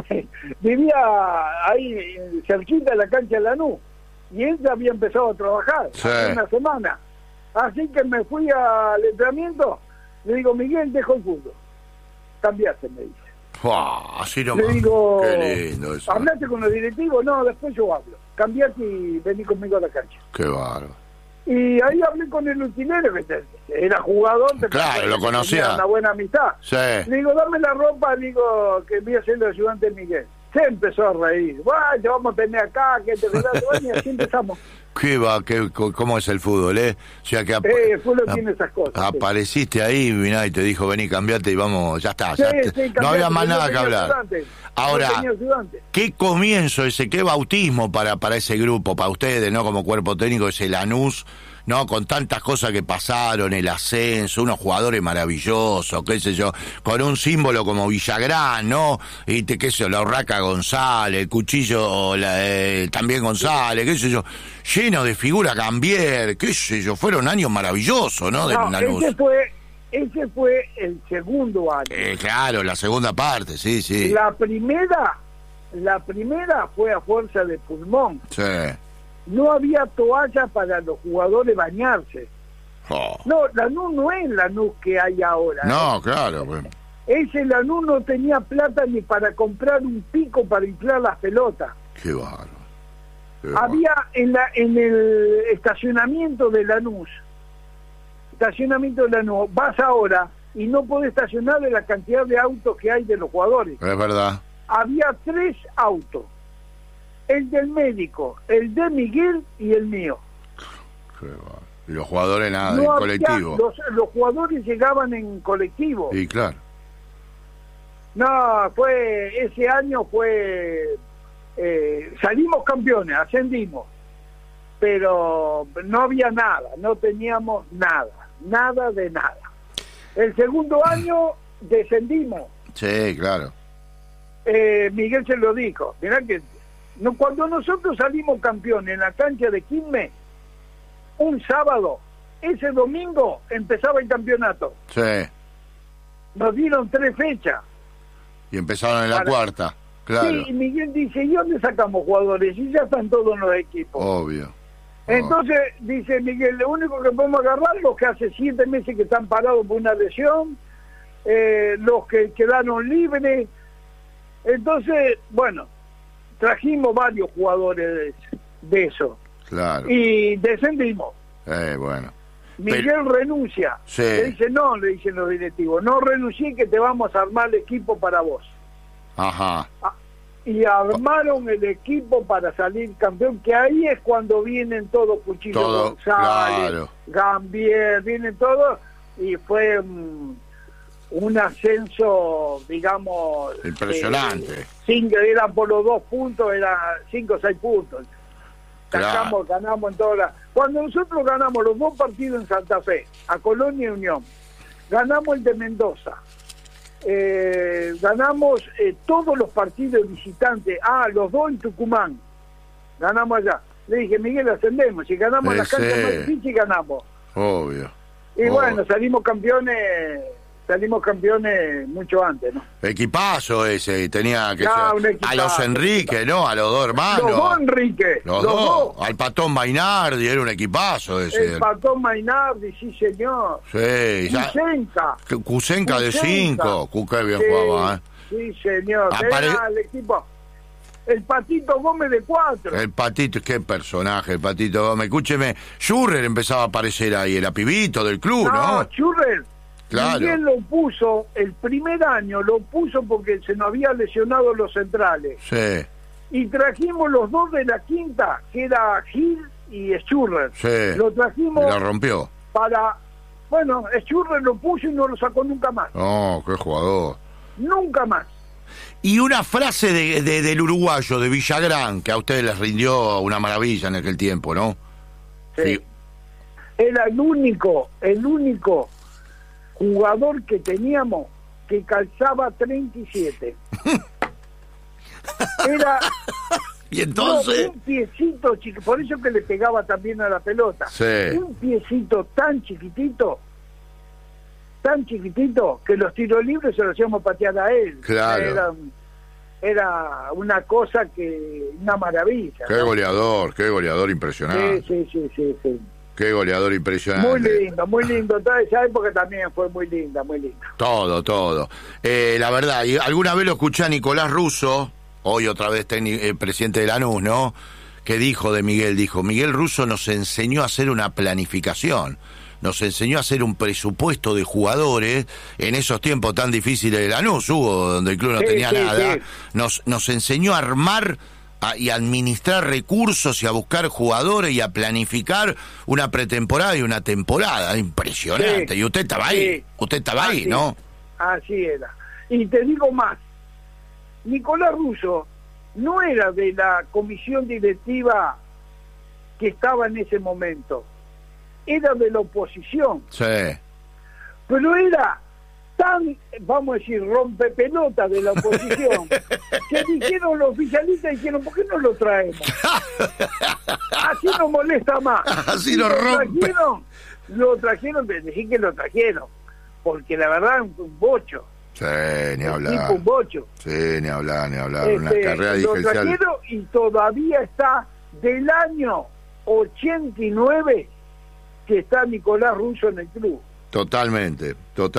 S1: ahí cerquita de la cancha de Lanús. Y él ya había empezado a trabajar hace una semana. Así que me fui al entrenamiento. Le digo, Miguel, dejo el fútbol. Cambiaste, me dice.
S2: Así nomás.
S1: Le digo,
S2: qué lindo eso.
S1: ¿Hablaste con los directivos? No, después yo hablo. Cambiate y vení conmigo a la cancha.
S2: Qué bárbaro.
S1: Y ahí hablé con el utilero, que era jugador.
S2: Claro, lo conocía.
S1: Una buena amistad.
S2: Sí.
S1: Le digo, dame la ropa, digo, que voy a ser el ayudante de Miguel. Se empezó a reír. Bueno, te vamos a tener acá, que te relato, y así empezamos.
S2: ¿Cómo es el fútbol, O sea que
S1: el fútbol tiene esas cosas.
S2: Apareciste ahí, mirá, y te dijo, vení, cambiate y vamos, ya está.
S1: Sí,
S2: no había más nada que hablar. Ahora, qué comienzo ese, qué bautismo para ese grupo, para ustedes, ¿no? Como cuerpo técnico, ese Lanús, ¿no? Con tantas cosas que pasaron, el ascenso, unos jugadores maravillosos, qué sé yo, con un símbolo como Villagrán, ¿no? Y qué sé yo, la Urraca González, el Cuchillo también González, qué sé yo, lleno de figura Gambier, qué sé yo, fueron años maravillosos, ¿no?
S1: Ese fue el segundo año.
S2: Claro, la segunda parte, sí.
S1: La primera fue a fuerza de pulmón.
S2: Sí.
S1: No había toalla para los jugadores bañarse. No, Lanús no es Lanús que hay ahora.
S2: No, claro. Bueno.
S1: Ese Lanús no tenía plata ni para comprar un pico para inflar las pelotas.
S2: Qué bárbaro.
S1: Había en el estacionamiento de Lanús, vas ahora y no podés estacionar de la cantidad de autos que hay de los jugadores.
S2: Es verdad.
S1: Había 3 autos. El del médico, el de Miguel y el mío.
S2: Y los jugadores nada, en colectivo.
S1: Los jugadores llegaban en colectivo.
S2: Y claro.
S1: No, ese año salimos campeones, ascendimos. Pero no había nada, no teníamos nada de nada. El segundo año descendimos.
S2: Sí, claro.
S1: Miguel se lo dijo. Mirá que cuando nosotros salimos campeón en la cancha de Quilmes, un sábado, ese domingo empezaba el campeonato.
S2: Sí.
S1: Nos dieron 3 fechas.
S2: Y empezaron en la cuarta, claro.
S1: Sí, y Miguel dice, ¿y dónde sacamos jugadores? Y ya están todos en los equipos.
S2: Obvio.
S1: Entonces, dice Miguel, lo único que podemos agarrar, los que hace 7 meses que están parados por una lesión, los que quedaron libres. Entonces, bueno, trajimos varios jugadores de eso.
S2: Claro.
S1: Y descendimos.
S2: Bueno.
S1: Miguel renuncia.
S2: Sí.
S1: Le dice, no, le dicen los directivos, no renuncié, que te vamos a armar el equipo para vos.
S2: Ajá.
S1: Y armaron el equipo para salir campeón, que ahí es cuando vienen todos Cuchillo González,
S2: claro.
S1: Gambier, vienen todos, y fue un ascenso, digamos...
S2: Impresionante.
S1: Eran por los 2 puntos, era 5 o 6 puntos.
S2: Claro.
S1: Ganamos en todas las... Cuando nosotros ganamos los 2 partidos en Santa Fe, a Colonia y Unión, ganamos el de Mendoza, ganamos todos los partidos visitantes, los 2 en Tucumán, ganamos allá. Le dije, Miguel, ascendemos, si ganamos las canchas más difíciles, ganamos.
S2: Obvio.
S1: Y bueno, salimos campeones mucho antes, ¿no?
S2: Equipazo ese, tenía que ser a los Enrique, ¿no? A los 2 hermanos.
S1: Los 2 Enrique.
S2: Los dos. Al Patón Mainardi, era un equipazo ese.
S1: El Patón Mainardi, sí señor.
S2: Sí. Cusenca de 5. Qué bien jugaba, ¿eh?
S1: Sí señor. Era el equipo. El Patito Gómez de 4.
S2: El Patito, qué personaje, el Patito Gómez. Escúcheme, Schurrer empezaba a aparecer ahí, era pibito del club, ¿no?
S1: Schurrer.
S2: Claro.
S1: Miguel lo puso, el primer año lo puso porque se nos había lesionado los centrales.
S2: Sí.
S1: Y trajimos los 2 de la quinta, que era Gil y Schurrer.
S2: Sí.
S1: Lo trajimos.
S2: Y la rompió.
S1: Bueno, Schurrer lo puso y no lo sacó nunca más.
S2: Oh, qué jugador.
S1: Nunca más.
S2: Y una frase del uruguayo, de Villagrán, que a ustedes les rindió una maravilla en aquel tiempo, ¿no?
S1: Sí. Era el único jugador que teníamos que calzaba 37. Era
S2: y entonces
S1: un piecito chiquito, por eso que le pegaba también a la pelota.
S2: Sí.
S1: Un piecito tan chiquitito que los tiros libres se los hacíamos patear a él.
S2: Claro.
S1: Era una cosa una maravilla.
S2: Qué goleador impresionante.
S1: Sí.
S2: Qué goleador impresionante.
S1: Muy lindo. Toda esa época también fue muy linda.
S2: Todo. La verdad, y alguna vez lo escuché a Nicolás Russo, hoy otra vez presidente de Lanús, ¿no? Que dijo de Miguel, Miguel Russo nos enseñó a hacer una planificación, nos enseñó a hacer un presupuesto de jugadores en esos tiempos tan difíciles de Lanús, Hugo, donde el club no tenía nada. Sí. Nos enseñó a armar y a administrar recursos y a buscar jugadores y a planificar una pretemporada y una temporada. Impresionante. Y usted estaba ahí. Usted estaba ahí, ¿no?
S1: Así era. Y te digo más. Nicolás Russo no era de la comisión directiva que estaba en ese momento. Era de la oposición.
S2: Sí.
S1: Pero era tan, vamos a decir, rompepelota de la oposición, que dijeron los oficialistas, dijeron, ¿por qué no lo traemos? Así nos molesta más.
S2: Así lo rompe.
S1: Lo trajeron, decir que lo trajeron, porque la verdad es un bocho.
S2: Sí, ni hablar.
S1: Un bocho.
S2: Sí, ni hablar. Una carrera
S1: lo
S2: dirigencial.
S1: Trajeron y todavía está del año 89 que está Nicolás Russo en el club.
S2: Totalmente.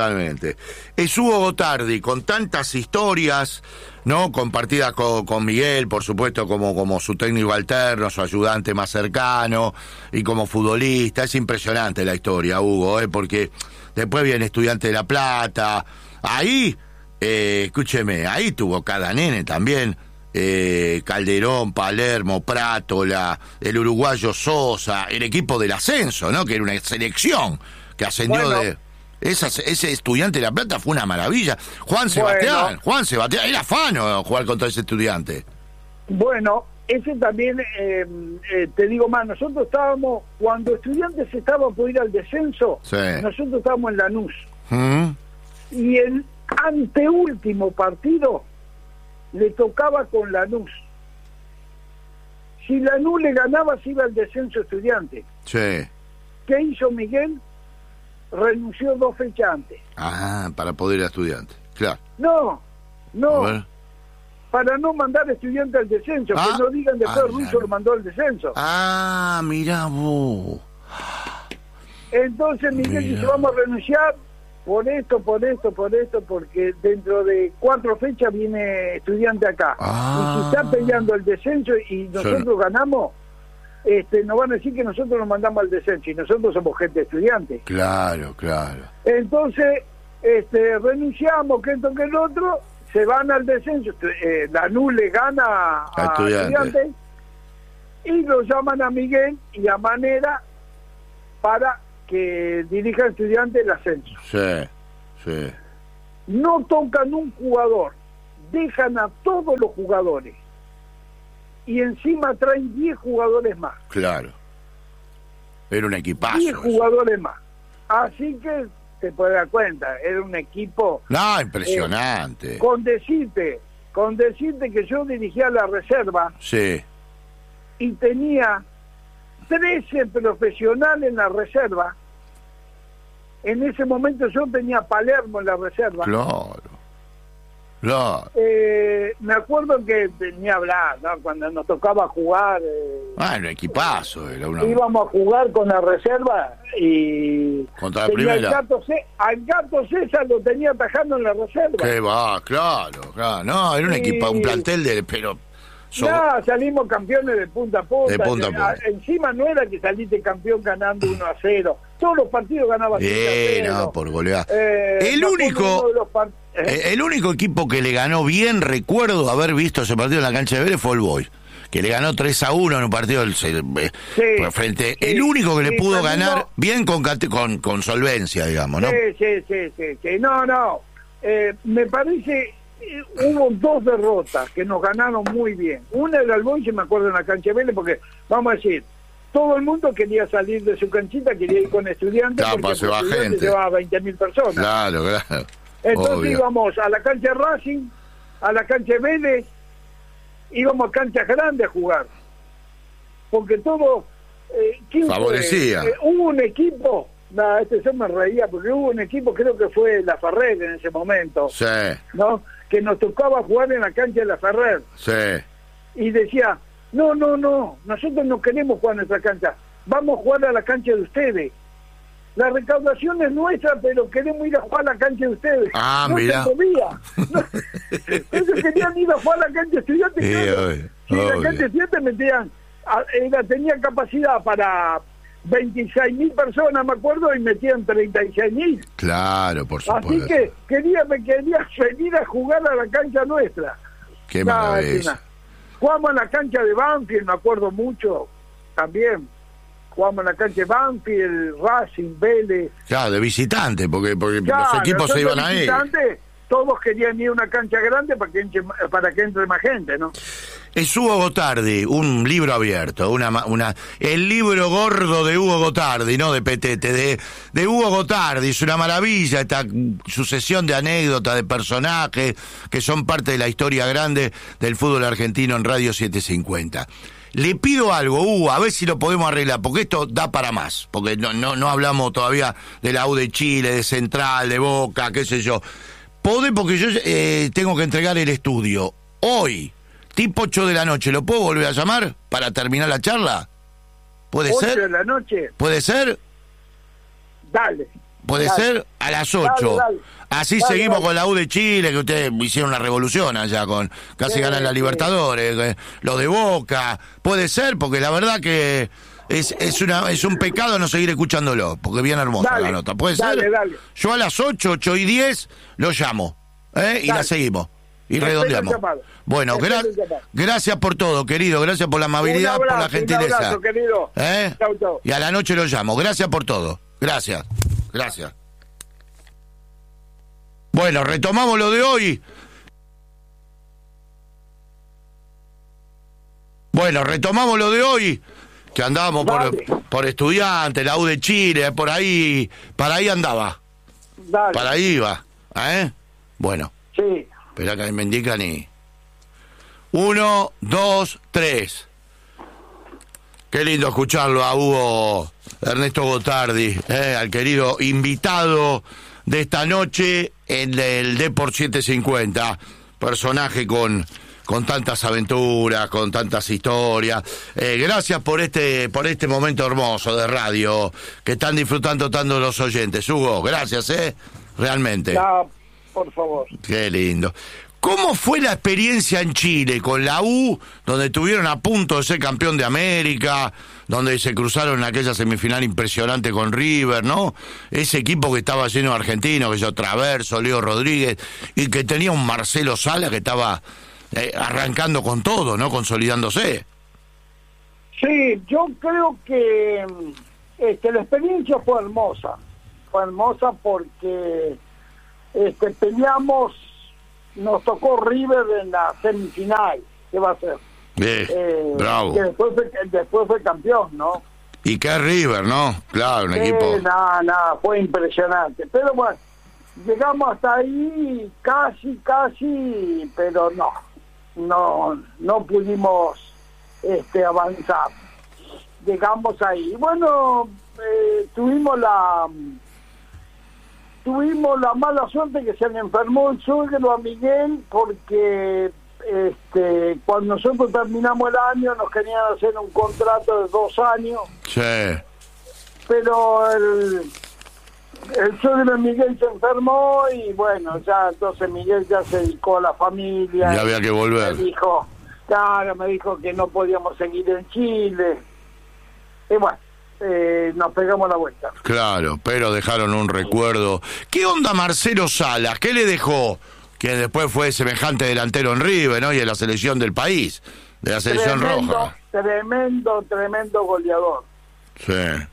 S2: Es Hugo Gotardi, con tantas historias, ¿no? Compartidas con Miguel, por supuesto, como su técnico alterno, su ayudante más cercano, y como futbolista. Es impresionante la historia, Hugo, porque después viene Estudiante de La Plata. Ahí, escúcheme, ahí tuvo cada nene también. Calderón, Palermo, Prátola, el uruguayo Sosa, el equipo del ascenso, ¿no? Que era una selección que ascendió ese Estudiante de La Plata fue una maravilla. Juan Sebastián, era afano jugar contra ese Estudiante.
S1: Bueno, ese también, te digo más, nosotros estábamos, cuando Estudiantes estaba por ir al descenso, nosotros estábamos en Lanús. Y el anteúltimo partido le tocaba con Lanús. Si Lanús le ganaba, se iba al descenso Estudiantes.
S2: Sí.
S1: ¿Qué hizo Miguel? Renunció 2 fechas antes.
S2: Ah, para poder ir a Estudiantes, claro.
S1: No,
S2: A ver.
S1: para no mandar Estudiantes al descenso, que no digan después Russo lo mandó al descenso.
S2: Ah, mirá vos.
S1: Entonces Miguel dice, vamos a renunciar por esto, porque dentro de 4 fechas viene Estudiante acá. Y si está peleando el descenso y nosotros ganamos, nos van a decir que nosotros nos mandamos al descenso y nosotros somos gente estudiante.
S2: Claro, claro.
S1: Entonces, renunciamos, que esto, que el otro, se van al descenso. Lanús le gana a Estudiantes y lo llaman a Miguel y a Manera para que dirija a Estudiantes el ascenso.
S2: Sí, sí.
S1: No tocan un jugador, dejan a todos los jugadores y encima traen 10 jugadores más.
S2: Claro. Era un equipazo.
S1: 10 jugadores más. Así que te puedes dar cuenta, era un equipo...
S2: No, impresionante.
S1: Con decirte que yo dirigía la reserva.
S2: Sí.
S1: Y tenía 13 profesionales en la reserva. En ese momento yo tenía Palermo en la reserva.
S2: Claro. Claro.
S1: Me acuerdo que ni hablar, ¿no? Cuando nos tocaba jugar...
S2: era un equipazo.
S1: Íbamos a jugar con la reserva y...
S2: Contra la primera.
S1: Al Gato César lo tenía atajando en la reserva.
S2: ¿Qué va? Claro. No, era un equipo, un plantel de... pero
S1: salimos campeones de punta a punta.
S2: De punta a punta.
S1: Encima no era que saliste campeón ganando 1-0. Todos los partidos ganaban 1-0.
S2: No, por goleada. El único equipo que le ganó bien, recuerdo haber visto ese partido en la cancha de Vélez, fue el Boys, que le ganó 3-1 en un partido frente. El único que le pudo ganar bien con solvencia, digamos, ¿no?
S1: Sí. No. Me parece... hubo 2 derrotas que nos ganaron muy bien. Una era el Boys, me acuerdo, en la cancha de Vélez, porque, vamos a decir, todo el mundo quería salir de su canchita, quería ir con Estudiantes, porque
S2: se va gente.
S1: Llevaba 20.000 personas.
S2: Claro.
S1: Entonces íbamos a la cancha de Racing, a la cancha de Vélez, íbamos a canchas grandes a jugar. Porque todo...
S2: favorecía.
S1: Hubo un equipo... se me reía, porque hubo un equipo, creo que fue La Ferrer en ese momento.
S2: Sí.
S1: ¿No? Que nos tocaba jugar en la cancha de La Ferrer.
S2: Sí.
S1: Y decía, no, nosotros no queremos jugar en nuestra cancha, vamos a jugar a la cancha de ustedes. La recaudación es nuestra, pero queremos ir a jugar a la cancha de ustedes.
S2: Mira.
S1: Se podía. Ellos querían ir a jugar a la cancha de Estudiantes. Si la cancha de Estudiantes metían, tenía capacidad para 26.000 personas, me acuerdo, y metían 36.000.
S2: Claro, por supuesto.
S1: Así que quería venir a jugar a la cancha nuestra.
S2: Qué maravilla.
S1: Jugamos en la cancha de Banfield, me acuerdo mucho, también. Jugamos en la cancha de Banfield, Racing, Vélez.
S2: Claro, de visitante, porque los equipos se iban ahí.
S1: Todos querían ir a una cancha grande para que entre más gente, ¿no?
S2: Es Hugo Gotardi, un libro abierto, el libro gordo de Hugo Gotardi, no de Petete, de Hugo Gotardi. Es una maravilla esta sucesión de anécdotas, de personajes que son parte de la historia grande del fútbol argentino en Radio 750. Le pido algo, Hugo, a ver si lo podemos arreglar, porque esto da para más, porque no hablamos todavía de la U de Chile, de Central, de Boca, qué sé yo. Porque yo tengo que entregar el estudio hoy, tipo 8 de la noche. ¿Lo puedo volver a llamar para terminar la charla? ¿Puede ser?
S1: 8 de la noche.
S2: ¿Puede ser?
S1: Dale.
S2: ¿Puede ser? A las 8.
S1: Dale.
S2: Así seguimos con la U de Chile, que ustedes hicieron una revolución allá, con casi ganan la Libertadores, lo de Boca. ¿Puede ser? Porque la verdad que es un pecado no seguir escuchándolo, porque es bien hermosa la nota. ¿Puede ser?
S1: Dale.
S2: Yo a las 8:10 lo llamo, y la seguimos. Y redondeamos. Bueno, gracias por todo, querido. Gracias por la amabilidad, por la gentileza.
S1: Un abrazo, querido. Chau.
S2: Y a la noche lo llamo. Gracias por todo. Gracias. Bueno, retomamos lo de hoy. Que andábamos por Estudiantes, la U de Chile, para ahí andaba.
S1: Dale.
S2: Para ahí iba. Bueno.
S1: Sí.
S2: Esperá que me indican y 1, 2, 3. Qué lindo escucharlo a Hugo Ernesto Gotardi, al querido invitado de esta noche en el Deport 750. Personaje con tantas aventuras, con tantas historias. Gracias por este momento hermoso de radio que están disfrutando tanto los oyentes. Hugo, gracias, realmente.
S1: No, por favor.
S2: Qué lindo. ¿Cómo fue la experiencia en Chile con la U, donde estuvieron a punto de ser campeón de América, donde se cruzaron en aquella semifinal impresionante con River, ¿no? Ese equipo que estaba lleno de argentinos, que yo Traverso, Leo Rodríguez, y que tenía un Marcelo Sala que estaba arrancando con todo, ¿no? Consolidándose.
S1: Sí, yo creo que la experiencia fue hermosa porque peleamos. Nos tocó River en la semifinal, ¿qué va a ser?
S2: Bravo.
S1: Que después fue campeón, ¿no?
S2: Y qué River, ¿no? Claro, un equipo...
S1: Nada, fue impresionante. Pero bueno, llegamos hasta ahí casi, pero no pudimos avanzar. Llegamos ahí. Bueno, tuvimos la mala suerte que se le enfermó el suegro a Miguel porque cuando nosotros terminamos el año nos querían hacer un contrato de 2 años.
S2: Sí.
S1: Pero el suegro de Miguel se enfermó y bueno, ya entonces Miguel ya se dedicó a la familia.
S2: Ya había que volver.
S1: Me dijo que no podíamos seguir en Chile. Y bueno. Nos pegamos la vuelta.
S2: Claro, pero dejaron un recuerdo. ¿Qué onda Marcelo Salas? ¿Qué le dejó? Que después fue semejante delantero en River, ¿no? Y en la selección del país, de la selección roja.
S1: Tremendo goleador.
S2: Sí.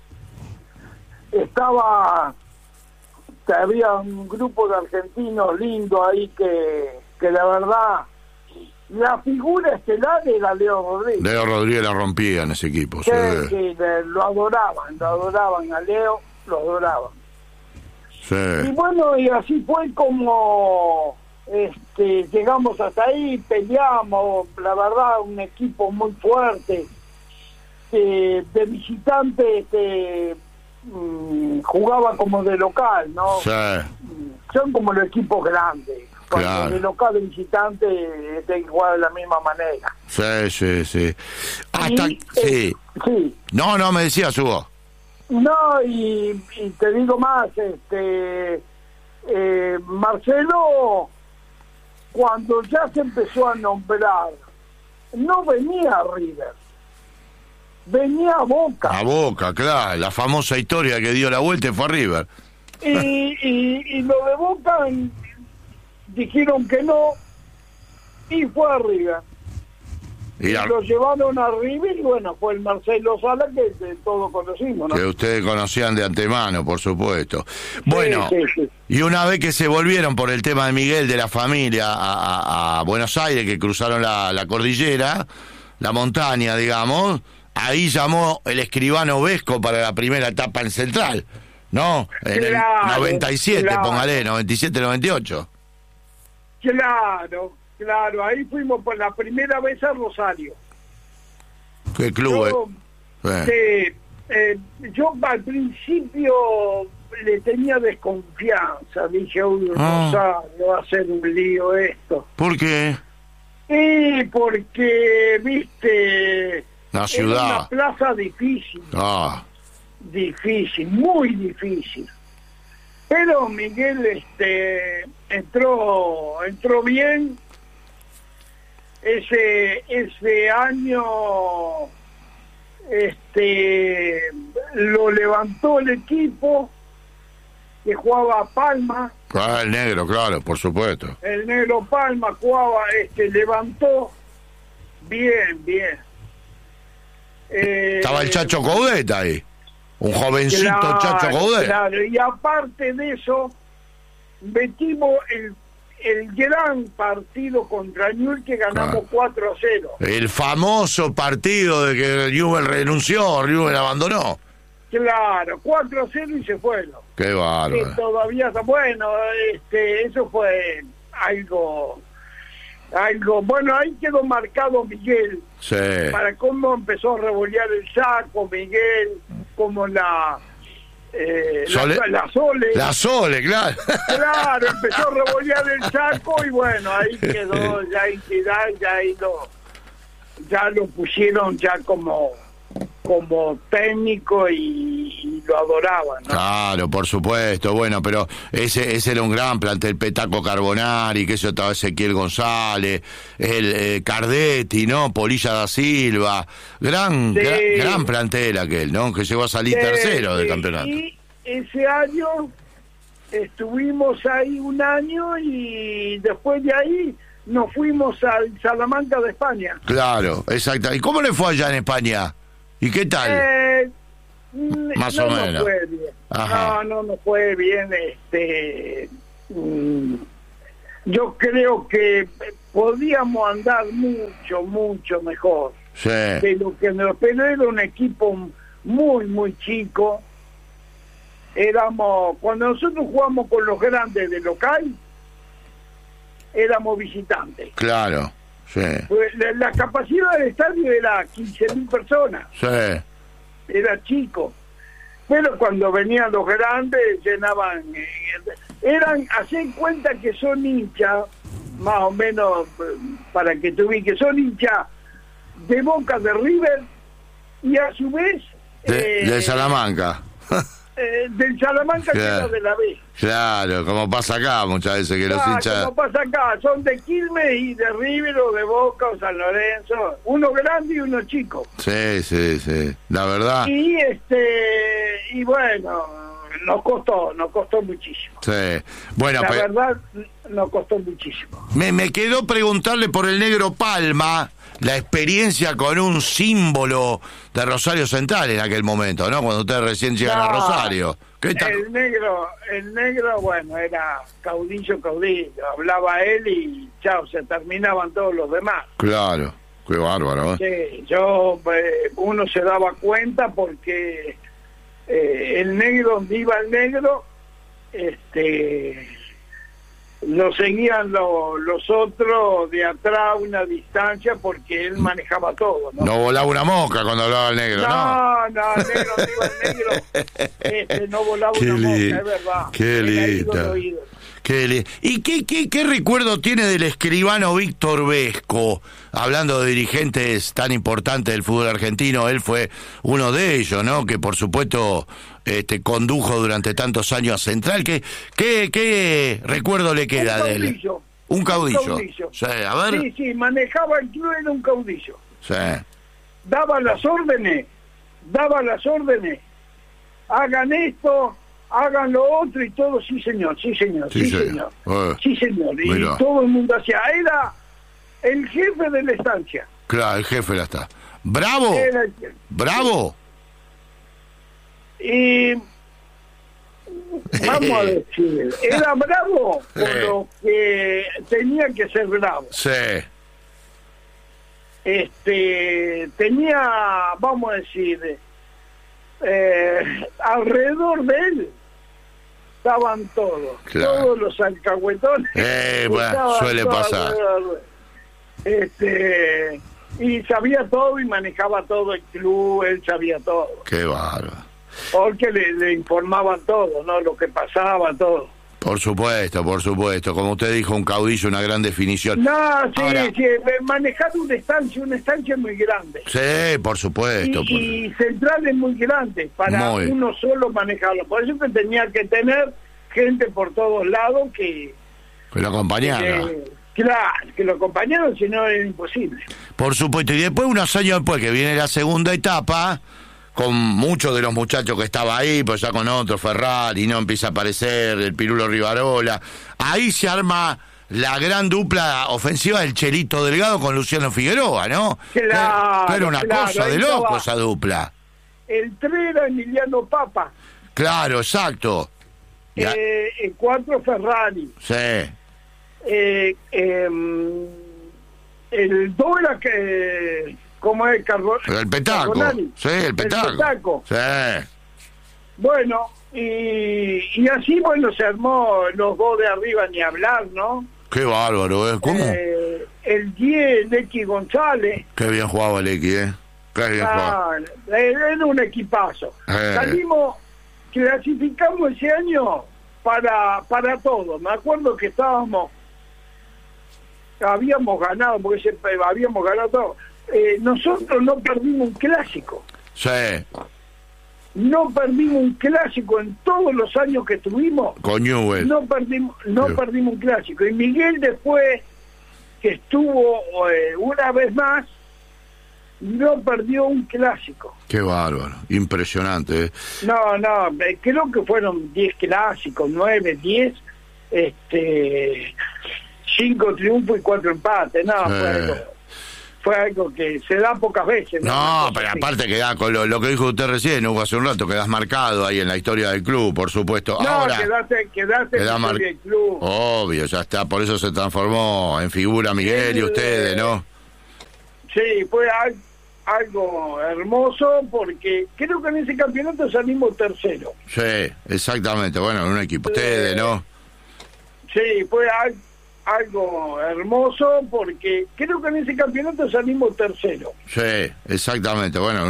S1: Había un grupo de argentinos lindo ahí que la verdad, la figura estelar era Leo Rodríguez.
S2: Leo Rodríguez la rompía en ese equipo.
S1: Sí, lo adoraban a Leo, lo adoraban.
S2: Sí.
S1: Y bueno, y así fue como llegamos hasta ahí, peleamos, la verdad, un equipo muy fuerte. De visitante jugaba como de local, ¿no?
S2: Sí.
S1: Son como los equipos grandes.
S2: Claro.
S1: De local de visitante tiene que jugar de la misma manera.
S2: Sí. Hasta sí. No, me decías, Hugo.
S1: No, y te digo más, Marcelo, cuando ya se empezó a nombrar, no venía a River, venía a Boca.
S2: A Boca, claro, la famosa historia que dio la vuelta y fue a River.
S1: Y lo de Boca dijeron que no y fue a River. Y lo llevaron a River y bueno, fue el Marcelo Sala que todos conocimos, ¿no?
S2: Que ustedes conocían de antemano, por supuesto. Bueno,
S1: sí.
S2: Y una vez que se volvieron por el tema de Miguel, de la familia, a Buenos Aires, que cruzaron la cordillera, la montaña, digamos, ahí llamó el escribano Vesco para la primera etapa en Central, ¿no? En el 97, póngale, 97, 98.
S1: Claro, ahí fuimos por la primera vez a Rosario.
S2: ¿Qué club?
S1: Yo al principio le tenía desconfianza, dije, Rosario va a ser un lío esto.
S2: ¿Por qué?
S1: Porque, viste,
S2: la ciudad.
S1: Era una plaza difícil. Difícil, muy difícil. Pero Miguel entró bien. Ese año lo levantó el equipo que jugaba Palma.
S2: El negro, claro, por supuesto.
S1: El negro Palma jugaba, levantó bien.
S2: Estaba el Chacho Coudet ahí, un jovencito Chacho Coudet.
S1: Claro, y aparte de eso, metimos el gran partido contra Newell's que ganamos 4-0.
S2: El famoso partido de que Newell's renunció, Newell's abandonó.
S1: Claro, 4-0 y se fueron.
S2: Qué bárbaro.
S1: Todavía está bueno, eso fue algo algo. Bueno, ahí quedó marcado Miguel.
S2: Sí.
S1: Para cómo empezó a revolear el saco, Miguel, como la Sole,
S2: claro.
S1: Claro, empezó a revolear el saco y bueno, ahí quedó, ya lo pusieron ya como técnico y lo adoraban, ¿no?
S2: Claro, por supuesto, bueno, pero ese era un gran plantel, Petaco Carbonari, que eso estaba Ezequiel González, el Cardetti, ¿no? Polilla da Silva, gran plantel aquel, ¿no? Que llegó a salir tercero del campeonato.
S1: Y ese año estuvimos ahí un año y después de ahí nos fuimos al Salamanca de España.
S2: Claro, exacto. ¿Y cómo le fue allá en España? ¿Y qué tal? Más o menos.
S1: No fue bien. No fue bien. Yo creo que podíamos andar mucho mejor.
S2: Sí.
S1: Pero era un equipo muy chico. Cuando nosotros jugamos con los grandes de local, éramos visitantes.
S2: Claro. Sí.
S1: Pues la capacidad del estadio era 15.000 personas.
S2: Sí.
S1: Era chico. Pero cuando venían los grandes, llenaban. Hacen cuenta que son hinchas, más o menos, para que te ubiques, son hinchas de Boca, de River, y a su vez.
S2: De Salamanca.
S1: Del Salamanca, que era de la B.
S2: Claro, como pasa acá muchas veces que los hinchas...
S1: Como pasa acá, son de Quilmes y de River o de Boca o San Lorenzo, uno grande y uno chico.
S2: Sí, la verdad.
S1: Y bueno, nos costó muchísimo.
S2: Sí, bueno,
S1: la verdad, nos costó muchísimo.
S2: Me quedó preguntarle por el Negro Palma, la experiencia con un símbolo de Rosario Central en aquel momento, ¿no? Cuando ustedes recién llegan a Rosario. ¿Qué tal?
S1: El negro, bueno, era caudillo, hablaba él y chao, se terminaban todos los demás.
S2: Claro, qué bárbaro,
S1: ¿eh? Sí, uno se daba cuenta porque donde iba el negro, lo seguían los otros de atrás a una distancia porque él manejaba todo, ¿no?
S2: No volaba una mosca cuando hablaba el negro, ¿no?
S1: No, el negro, el negro, no volaba una mosca, es verdad.
S2: Qué lindo. ¿Y qué recuerdo tiene del escribano Víctor Vesco? Hablando de dirigentes tan importantes del fútbol argentino, él fue uno de ellos, ¿no? Que por supuesto condujo durante tantos años a Central. ¿Qué recuerdo le queda de él? Un caudillo. Sí, a ver.
S1: Sí, manejaba el club, era un caudillo.
S2: Sí.
S1: Daba las órdenes. Hagan esto, hagan lo otro y todo, sí señor. Sí, señor. Y
S2: mira.
S1: todo el mundo hacía. Era el jefe de la estancia.
S2: Claro, el jefe de la estancia. ¡Bravo! ¡Bravo!
S1: Y vamos a decir, era bravo por lo que tenía que ser bravo.
S2: Sí.
S1: Tenía, vamos a decir, alrededor de él estaban todos, todos los alcahuetones.
S2: Bueno, suele pasar.
S1: Y sabía todo y manejaba todo el club, él sabía todo.
S2: Qué bárbaro.
S1: Porque le informaban todo, ¿no? Lo que pasaba, todo.
S2: Por supuesto. Como usted dijo, un caudillo, una gran definición.
S1: No, sí, manejar una estancia muy grande.
S2: Sí, por supuesto.
S1: Y Central es muy grande para uno solo manejarlo. Por eso que tenía que tener gente por todos lados que
S2: lo acompañara.
S1: Claro, que lo acompañaron, si no era imposible.
S2: Por supuesto, y después, unos años después, que viene la segunda etapa, con muchos de los muchachos que estaba ahí, pues ya con otro, Ferrari, ¿no? Empieza a aparecer el Pirulo Rivarola. Ahí se arma la gran dupla ofensiva del Chelito Delgado con Luciano Figueroa, ¿no?
S1: Claro,
S2: era una cosa de loco esa dupla.
S1: El 3 era Emiliano Papa.
S2: Claro, exacto.
S1: El 4 Ferrari.
S2: Sí.
S1: El 2 era que... ¿Cómo es?
S2: El Petaco. Sí, el Petaco. Sí.
S1: Bueno, y así, bueno, se armó los dos de arriba, ni hablar, ¿no?
S2: Qué bárbaro, ¿eh? ¿Cómo?
S1: El 10, Lequi González.
S2: Qué bien jugaba Lequi, ¿eh? Qué bien jugaba.
S1: Era un equipazo. Clasificamos ese año para todo. Me acuerdo que habíamos ganado, porque habíamos ganado todo. Nosotros no perdimos un clásico.
S2: Sí.
S1: No perdimos un clásico en todos los años que estuvimos.
S2: Con Newell.
S1: No perdimos un clásico. Y Miguel, después que estuvo una vez más, no perdió un clásico.
S2: Qué bárbaro, impresionante, ¿eh?
S1: No, creo que fueron 10 clásicos, 9, 10, 5 triunfos y 4 empates. No, fue algo que se da pocas veces.
S2: No, pero aparte queda con lo que dijo usted recién, Hugo, hace un rato, quedás marcado ahí en la historia del club, por supuesto.
S1: No,
S2: ahora
S1: quedaste en la historia del club.
S2: Obvio, ya está, por eso se transformó en figura Miguel y ustedes, ¿no?
S1: Sí, fue algo hermoso, porque creo que en ese campeonato salimos tercero.
S2: Sí, exactamente, bueno, en un equipo, ustedes, ¿no?
S1: Sí, fue algo hermoso, porque creo que en ese campeonato salimos tercero.
S2: Sí, exactamente, bueno.